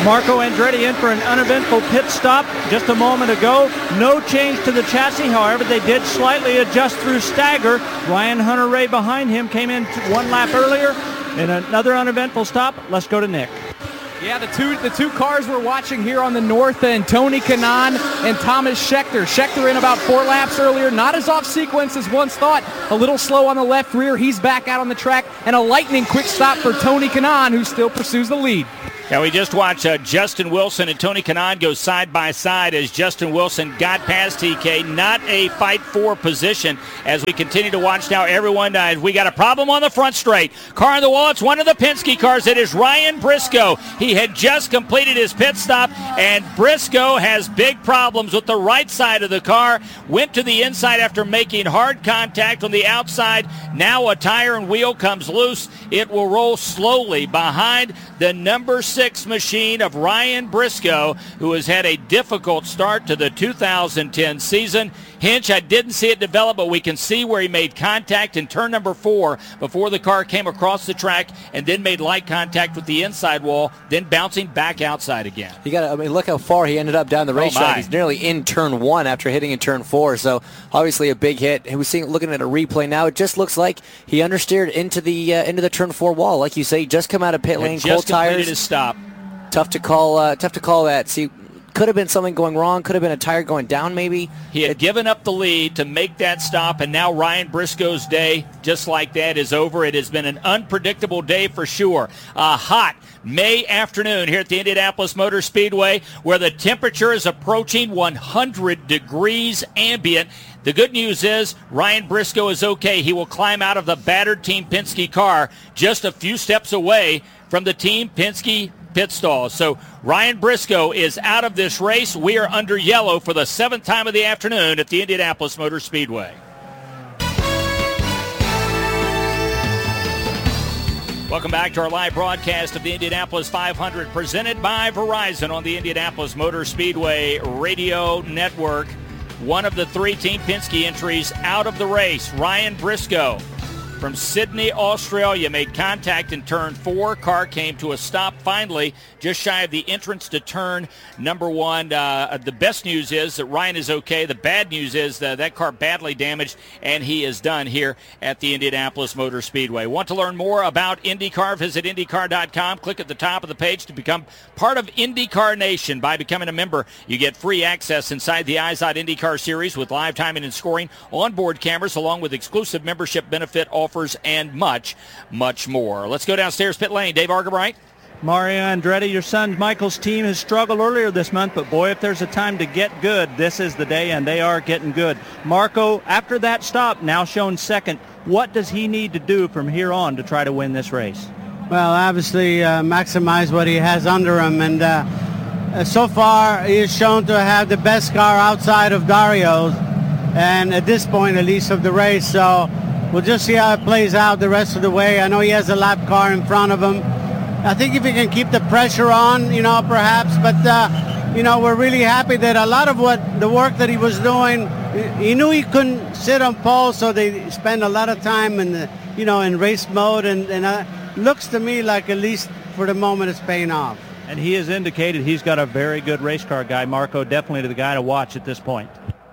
Marco Andretti in for an uneventful pit stop just a moment ago. No change to the chassis, however, they did slightly adjust through stagger. Ryan Hunter-Reay behind him came in one lap earlier. In another uneventful stop, let's go to Nick. Yeah, the two the two cars we're watching here on the north end, Tony Kanaan and Thomas Scheckter. Scheckter in about four laps earlier, not as off sequence as once thought. A little slow on the left rear. He's back out on the track, and a lightning quick stop for Tony Kanaan, who still pursues the lead. Now we just watched uh, Justin Wilson and Tony Kanaan go side by side as Justin Wilson got past T K. Not a fight for position as we continue to watch now. Everyone, uh, we got a problem on the front straight. Car on the wall. It's one of the Penske cars. It is Ryan Briscoe. He had just completed his pit stop, and Briscoe has big problems with the right side of the car. Went to the inside after making hard contact on the outside. Now a tire and wheel comes loose. It will roll slowly behind the number six machine of Ryan Briscoe, who has had a difficult start to the two thousand ten season. Hinch, I didn't see it develop, but we can see where he made contact in turn number four before the car came across the track and then made light contact with the inside wall, then bouncing back outside again. You got I mean, look how far he ended up down the racetrack. Oh He's nearly in turn one after hitting in turn four, so obviously a big hit. He was seeing, looking at a replay now. It just looks like he understeered into the uh, into the turn four wall. Like you say, he just come out of pit lane, cold tires. His stop. Tough to call. Uh, tough to call that. See. Could have been something going wrong. Could have been a tire going down maybe. He had given up the lead to make that stop, and now Ryan Briscoe's day, just like that, is over. It has been an unpredictable day for sure. A hot May afternoon here at the Indianapolis Motor Speedway, where the temperature is approaching one hundred degrees ambient. The good news is Ryan Briscoe is okay. He will climb out of the battered Team Penske car just a few steps away from the Team Penske pit stall. So Ryan Briscoe is out of this race. We are under yellow for the seventh time of the afternoon at the Indianapolis Motor Speedway. Welcome back to our live broadcast of the Indianapolis five hundred, presented by Verizon on the Indianapolis Motor Speedway Radio Network. One of the three Team Penske entries out of the race, Ryan Briscoe from Sydney, Australia, made contact in turn four. Car came to a stop finally, just shy of the entrance to turn number one. Uh, the best news is that Ryan is okay. The bad news is that that car badly damaged, and he is done here at the Indianapolis Motor Speedway. Want to learn more about IndyCar? Visit IndyCar dot com. Click at the top of the page to become part of IndyCar Nation. By becoming a member, you get free access inside the I Z O D IndyCar Series with live timing and scoring, onboard cameras, along with exclusive membership benefit offers and much, much more. Let's go downstairs pit lane. Dave Argabright. Mario Andretti, your son Michael's team has struggled earlier this month, but boy, if there's a time to get good, this is the day, and they are getting good. Marco, after that stop, now shown second, what does he need to do from here on to try to win this race? Well, obviously uh, maximize what he has under him, and uh, uh, so far he is shown to have the best car outside of Dario's, and at this point at least of the race, so we'll just see how it plays out the rest of the way. I know he has a lap car in front of him. I think if he can keep the pressure on, you know, perhaps, but, uh, you know, we're really happy that a lot of what the work that he was doing, he knew he couldn't sit on pole, so they spend a lot of time in the, you know, in race mode, and, and uh, looks to me like at least for the moment it's paying off. And he has indicated he's got a very good race car guy. Marco, definitely the guy to watch at this point.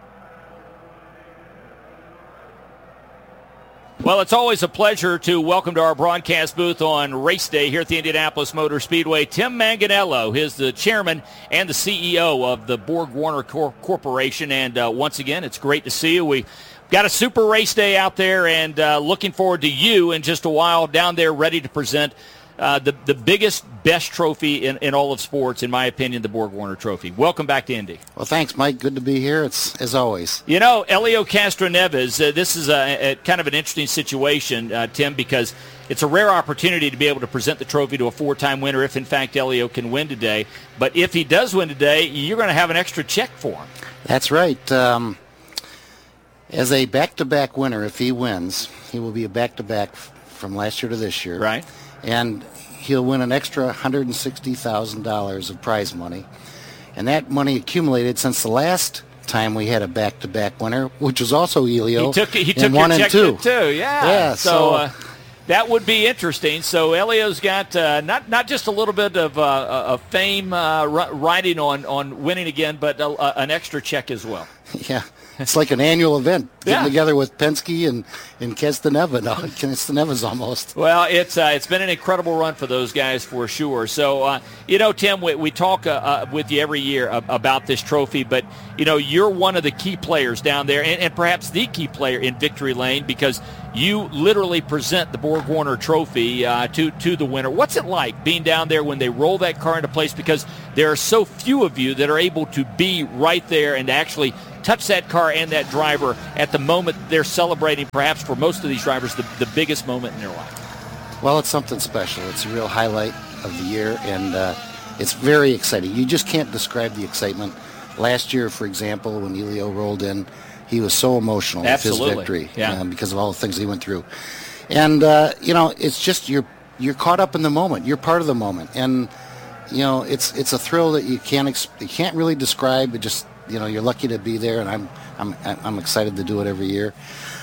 Well, it's always a pleasure to welcome to our broadcast booth on race day here at the Indianapolis Motor Speedway, Tim Manganello. He's the chairman and the C E O of the Borg-Warner Cor- Corporation. And uh, once again, it's great to see you. We got a super race day out there, and uh, looking forward to you in just a while down there ready to present Uh, the, the biggest, best trophy in, in all of sports, in my opinion, the Borg-Warner Trophy. Welcome back to Indy. Well, thanks, Mike. Good to be here. It's as always. You know, Helio Castroneves, uh, this is a, a kind of an interesting situation, uh, Tim, because it's a rare opportunity to be able to present the trophy to a four-time winner if, in fact, Helio can win today. But if he does win today, you're going to have an extra check for him. That's right. Um, as a back-to-back winner, if he wins, he will be a back-to-back f- from last year to this year. Right. And he'll win an extra one hundred sixty thousand dollars of prize money. And that money accumulated since the last time we had a back-to-back winner, which was also Helio. He took, he in took one your and check two. too, yeah. Yeah, so, so uh, That would be interesting. So Elio's got uh, not not just a little bit of, uh, of fame uh, riding on, on winning again, but a, a, an extra check as well. Yeah, it's like an annual event, getting Yeah. together with Penske and, and Castaneva. No, Castaneva's almost. Well, it's uh, it's been an incredible run for those guys for sure. So, uh, you know, Tim, we, we talk uh, uh, with you every year uh, about this trophy, but, you know, you're one of the key players down there, and, and perhaps the key player in Victory Lane, because you literally present the Borg Warner Trophy uh, to, to the winner. What's it like being down there when they roll that car into place? Because there are so few of you that are able to be right there and actually touch that car and that driver at the moment they're celebrating, perhaps for most of these drivers, the, the biggest moment in their life. Well, it's something special. It's a real highlight of the year, and uh, it's very exciting. You just can't describe the excitement. Last year, for example, when Elio rolled in, he was so emotional Absolutely. with his victory Yeah. um, because of all the things he went through. And, uh, you know, it's just you're you're caught up in the moment. You're part of the moment. And, you know, it's it's a thrill that you can't ex- you can't really describe. It just, you know, you're lucky to be there, and I'm I'm I'm excited to do it every year.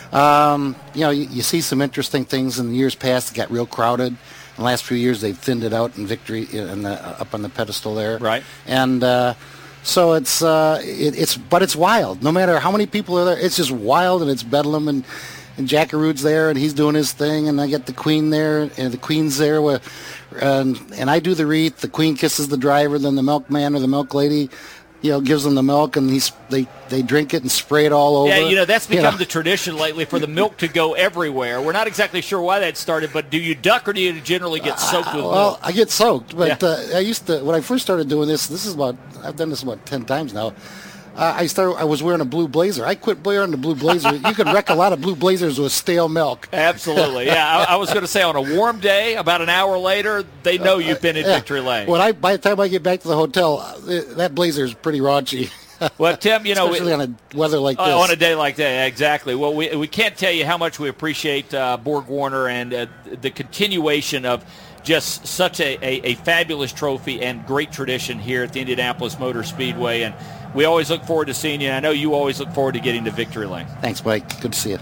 Um, you know, you, you see some interesting things in the years past. It got real crowded. In the last few years, they've thinned it out in Victory in the, up on the pedestal there. Right. And uh, so it's uh, it, it's but it's wild. No matter how many people are there, it's just wild, and it's bedlam, and and Jackarood's there, and he's doing his thing, and I get the Queen there, and the Queen's there, with, and and I do the wreath. The Queen kisses the driver, then the milkman or the milk lady, you know, gives them the milk, and he's they they drink it and spray it all over. Yeah, you know, that's become You know. the tradition lately for the milk to go everywhere. We're not exactly sure why that started, but do you duck or do you generally get soaked with Well, milk? I get soaked, but Yeah. uh, I used to when I first started doing this. This is about I've done this about ten times now. Uh, I started. I was wearing a blue blazer. I quit wearing the blue blazer. You could wreck a lot of blue blazers with stale milk. Absolutely, yeah. I, I was going to say on a warm day, about an hour later, they know you've been in Yeah. Victory Lane. When I by the time I get back to the hotel, uh, that blazer is pretty raunchy. Well, Tim, you know, especially on a weather like this. Uh, on a day like that, exactly. Well, we we can't tell you how much we appreciate uh, Borg Warner and uh, the continuation of just such a, a, a fabulous trophy and great tradition here at the Indianapolis Motor Speedway. And we always look forward to seeing you. I know you always look forward to getting to Victory Lane. Thanks, Mike. Good to see you.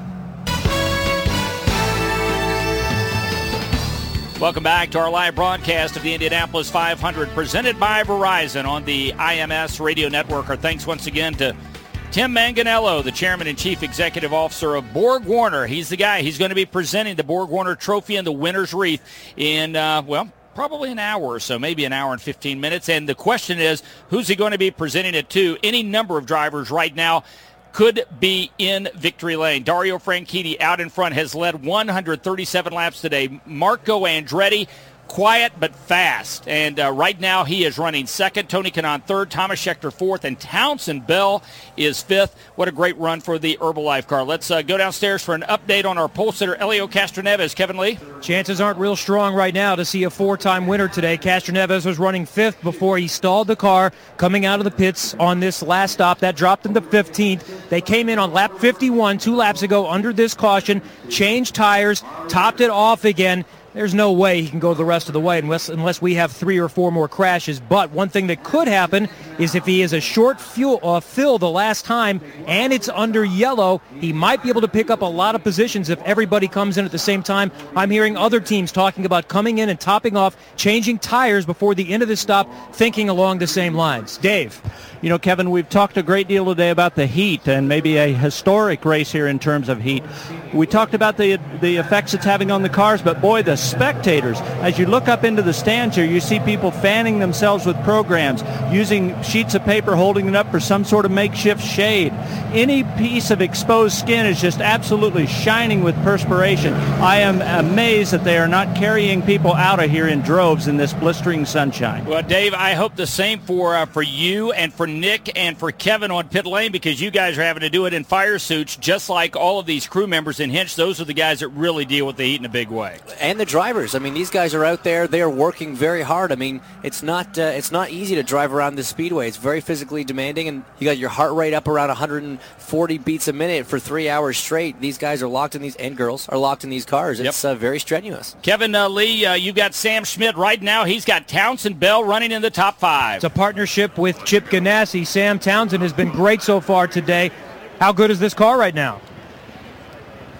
Welcome back to our live broadcast of the Indianapolis five hundred, presented by Verizon on the I M S Radio Network. Our thanks once again to Tim Manganello, the Chairman and Chief Executive Officer of Borg Warner. He's the guy. He's going to be presenting the Borg Warner Trophy and the winner's wreath in, uh, well, probably an hour or so, maybe an hour and fifteen minutes. And the question is, who's he going to be presenting it to? Any number of drivers right now could be in Victory Lane. Dario Franchitti out in front has led one hundred thirty-seven laps today. Marco Andretti, quiet but fast. And uh, right now he is running second. Tony Kanaan third. Thomas Scheckter fourth. And Townsend Bell is fifth. What a great run for the Herbalife car. Let's uh, go downstairs for an update on our pole sitter, Elio Castroneves. Kevin Lee? Chances aren't real strong right now to see a four-time winner today. Castroneves was running fifth before he stalled the car coming out of the pits on this last stop. That dropped him to fifteenth. They came in on lap fifty-one two laps ago under this caution, changed tires, topped it off again. There's no way he can go the rest of the way unless, unless we have three or four more crashes. But one thing that could happen is if he is a short fuel, uh, fill the last time and it's under yellow, he might be able to pick up a lot of positions if everybody comes in at the same time. I'm hearing other teams talking about coming in and topping off, changing tires before the end of the stop, thinking along the same lines. Dave? You know, Kevin, we've talked a great deal today about the heat and maybe a historic race here in terms of heat. We talked about the the effects it's having on the cars, but boy, the spectators, as you look up into the stands here, you see people fanning themselves with programs, using sheets of paper, holding it up for some sort of makeshift shade. Any piece of exposed skin is just absolutely shining with perspiration. I am amazed that they are not carrying people out of here in droves in this blistering sunshine. Well, Dave, I hope the same for uh, for you and for Nick and for Kevin on pit lane, because you guys are having to do it in fire suits just like all of these crew members in Hinch. Those are the guys that really deal with the heat in a big way. And the drivers. I mean, these guys are out there. They are working very hard. I mean, it's not uh, it's not easy to drive around this speedway. It's very physically demanding, and you got your heart rate up around one hundred forty beats a minute for three hours straight. These guys are locked in these, and girls are locked in these cars. It's yep. uh, very strenuous. Kevin uh, Lee, uh, you've got Sam Schmidt right now. He's got Townsend Bell running in the top five. It's a partnership with Chip Ganassi. Sam Townsend has been great so far today. How good is this car right now?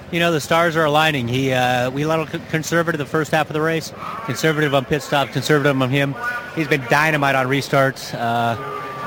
You know, the stars are aligning. He, uh, we a little conservative the first half of the race, conservative on pit stops, conservative on him. He's been dynamite on restarts. Uh,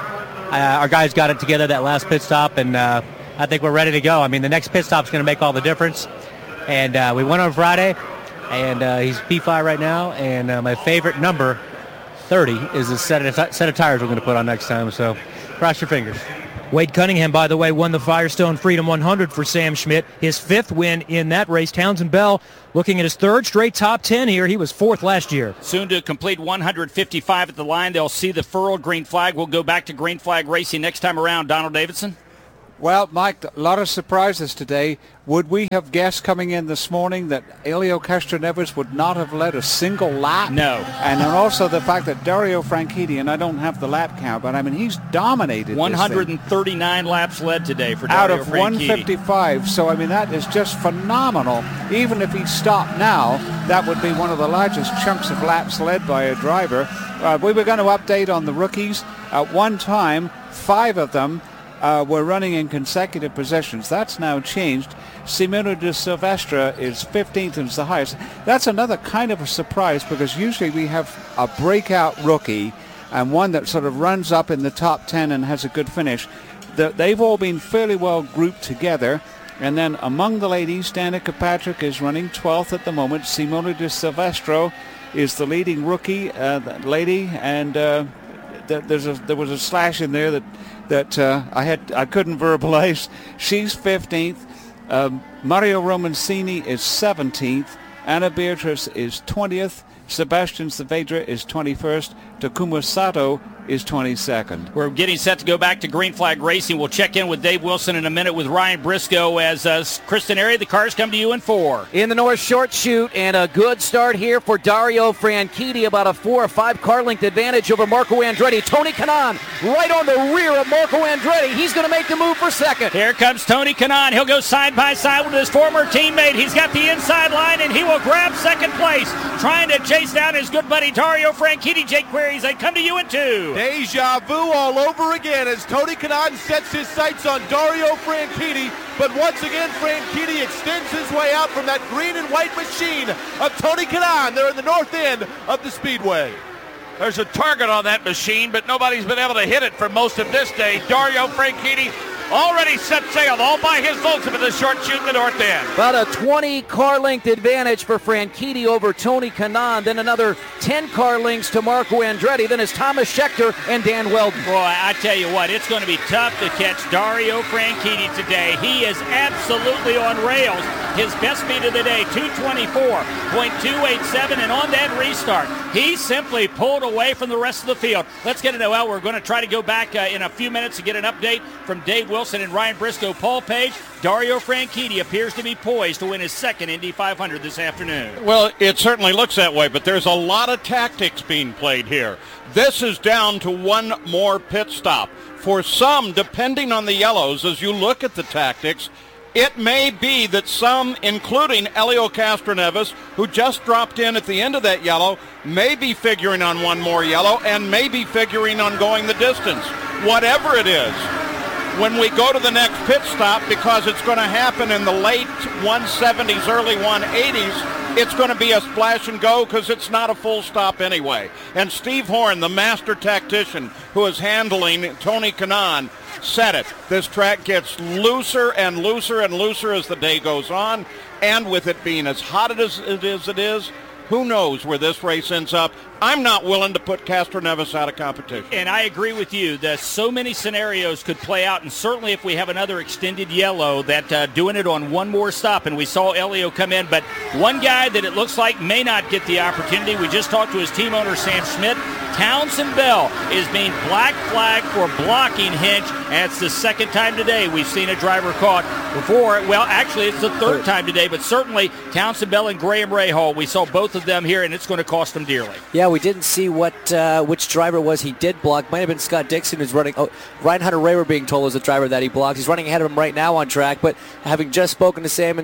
uh, our guys got it together that last pit stop, and uh, I think we're ready to go. I mean, the next pit stop's going to make all the difference. And uh, we went on Friday, and uh, he's P five right now, and uh, my favorite number, thirty, is the set of, set of tires we're going to put on next time, so cross your fingers. Wade Cunningham, by the way, won the Firestone Freedom one hundred for Sam Schmidt. His fifth win in that race. Townsend Bell looking at his third straight top ten here. He was fourth last year. Soon to complete one hundred fifty-five at the line. They'll see the furled green flag. We'll go back to green flag racing next time around. Donald Davidson? Well, Mike, a lot of surprises today. Would we have guessed coming in this morning that Elio Castroneves would not have led a single lap? No. And then also the fact that Dario Franchitti, and I don't have the lap count, but I mean, he's dominated one hundred thirty-nine laps led today for Dario out of Franchitti. one fifty-five. So, I mean, that is just phenomenal. Even if he stopped now, that would be one of the largest chunks of laps led by a driver. Uh, we were going to update on the rookies. At one time, five of them Uh, we're running in consecutive positions. That's now changed. Simona de Silvestre is fifteenth and is the highest. That's another kind of a surprise because usually we have a breakout rookie and one that sort of runs up in the top ten and has a good finish. The, they've all been fairly well grouped together. And then among the ladies, Danica Patrick is running twelfth at the moment. Simona de Silvestre is the leading rookie uh, lady, and uh, th- there's a, there was a slash in there that that uh, I had I couldn't verbalize. She's fifteenth. Um, Mario Romancini is seventeenth. Anna Beatrice is twentieth. Sebastian Saavedra is twenty-first. Takuma Sato is twenty-second. We're getting set to go back to green flag racing. We'll check in with Dave Wilson in a minute with Ryan Briscoe as uh, Kristen Airy, the cars come to you in four. In the North Short Chute, and a good start here for Dario Franchitti, about a four or five car length advantage over Marco Andretti. Tony Kanaan right on the rear of Marco Andretti. He's going to make the move for second. Here comes Tony Kanaan. He'll go side by side with his former teammate. He's got the inside line, and he will grab second place, trying to chase down his good buddy Dario Franchitti. Jake Queries, they come to you in two. Deja vu all over again as Tony Kanaan sets his sights on Dario Franchitti, but once again Franchitti extends his way out from that green and white machine of Tony Kanaan. They're in the north end of the speedway. There's a target on that machine, but nobody's been able to hit it for most of this day. Dario Franchitti already set sail all by his lonesome in the short chute in the north end. About a twenty car length advantage for Franchitti over Tony Kanaan. Then another ten car lengths to Marco Andretti. Then it's Thomas Schechter and Dan Weldon. Boy, I tell you what, it's going to be tough to catch Dario Franchitti today. He is absolutely on rails. His best speed of the day, two twenty-four point two eight seven, and on that restart, he simply pulled away from the rest of the field. Let's get into, well, we're going to try to go back uh, in a few minutes to get an update from Dave Wilson and Ryan Briscoe. Paul Page, Dario Franchitti appears to be poised to win his second Indy five hundred this afternoon. Well, it certainly looks that way, but there's a lot of tactics being played here. This is down to one more pit stop. For some, depending on the yellows, as you look at the tactics, it may be that some, including Elio Castroneves, who just dropped in at the end of that yellow, may be figuring on one more yellow and may be figuring on going the distance. Whatever it is, when we go to the next pit stop, because it's going to happen in the late one seventies, early one eighties, it's going to be a splash and go because it's not a full stop anyway. And Steve Horn, the master tactician who is handling Tony Kanaan, said it. This track gets looser and looser and looser as the day goes on, and with it being as hot as it is, it is, who knows where this race ends up. I'm not willing to put Castroneves out of competition. And I agree with you that so many scenarios could play out, and certainly if we have another extended yellow, that uh, doing it on one more stop, and we saw Elio come in, but one guy that it looks like may not get the opportunity, we just talked to his team owner, Sam Schmidt. Townsend Bell is being black flagged for blocking Hinch, and it's the second time today we've seen a driver caught before. Well, actually, it's the third time today, but certainly Townsend Bell and Graham Rahal, we saw both of them here, and it's going to cost them dearly. Yeah, we didn't see what uh, which driver it was he did block. Might have been Scott Dixon who's running. Oh, Ryan Hunter-Ray, we're being told, is the driver that he blocked. He's running ahead of him right now on track, but having just spoken to Sam and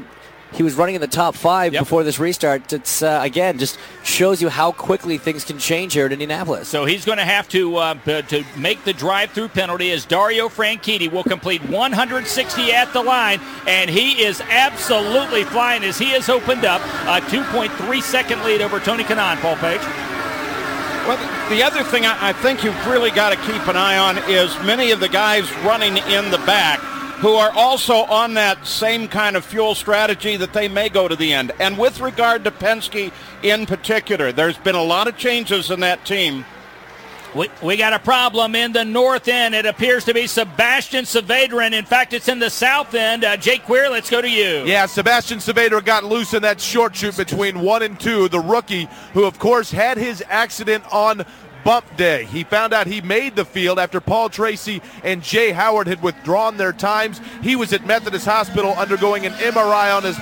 he was running in the top five Yep. before this restart. It's, uh, again, just shows you how quickly things can change here at Indianapolis. So he's going to have to uh, b- to make the drive-through penalty as Dario Franchitti will complete one hundred sixty at the line, and he is absolutely flying as he has opened up a two point three second lead over Tony Kanaan, Paul Page. Well, the other thing I I think you've really got to keep an eye on is many of the guys running in the back who are also on that same kind of fuel strategy that they may go to the end. And with regard to Penske in particular, there's been a lot of changes in that team. We, we got a problem in the north end. It appears to be Sebastian Saavedra. In fact, it's in the south end. Uh, Jake Queer, let's go to you. Yeah, Sebastian Saavedra got loose in that short shoot between one and two. The rookie, who of course had his accident on bump day. He found out he made the field after Paul Tracy and Jay Howard had withdrawn their times. He was at Methodist Hospital undergoing an M R I on his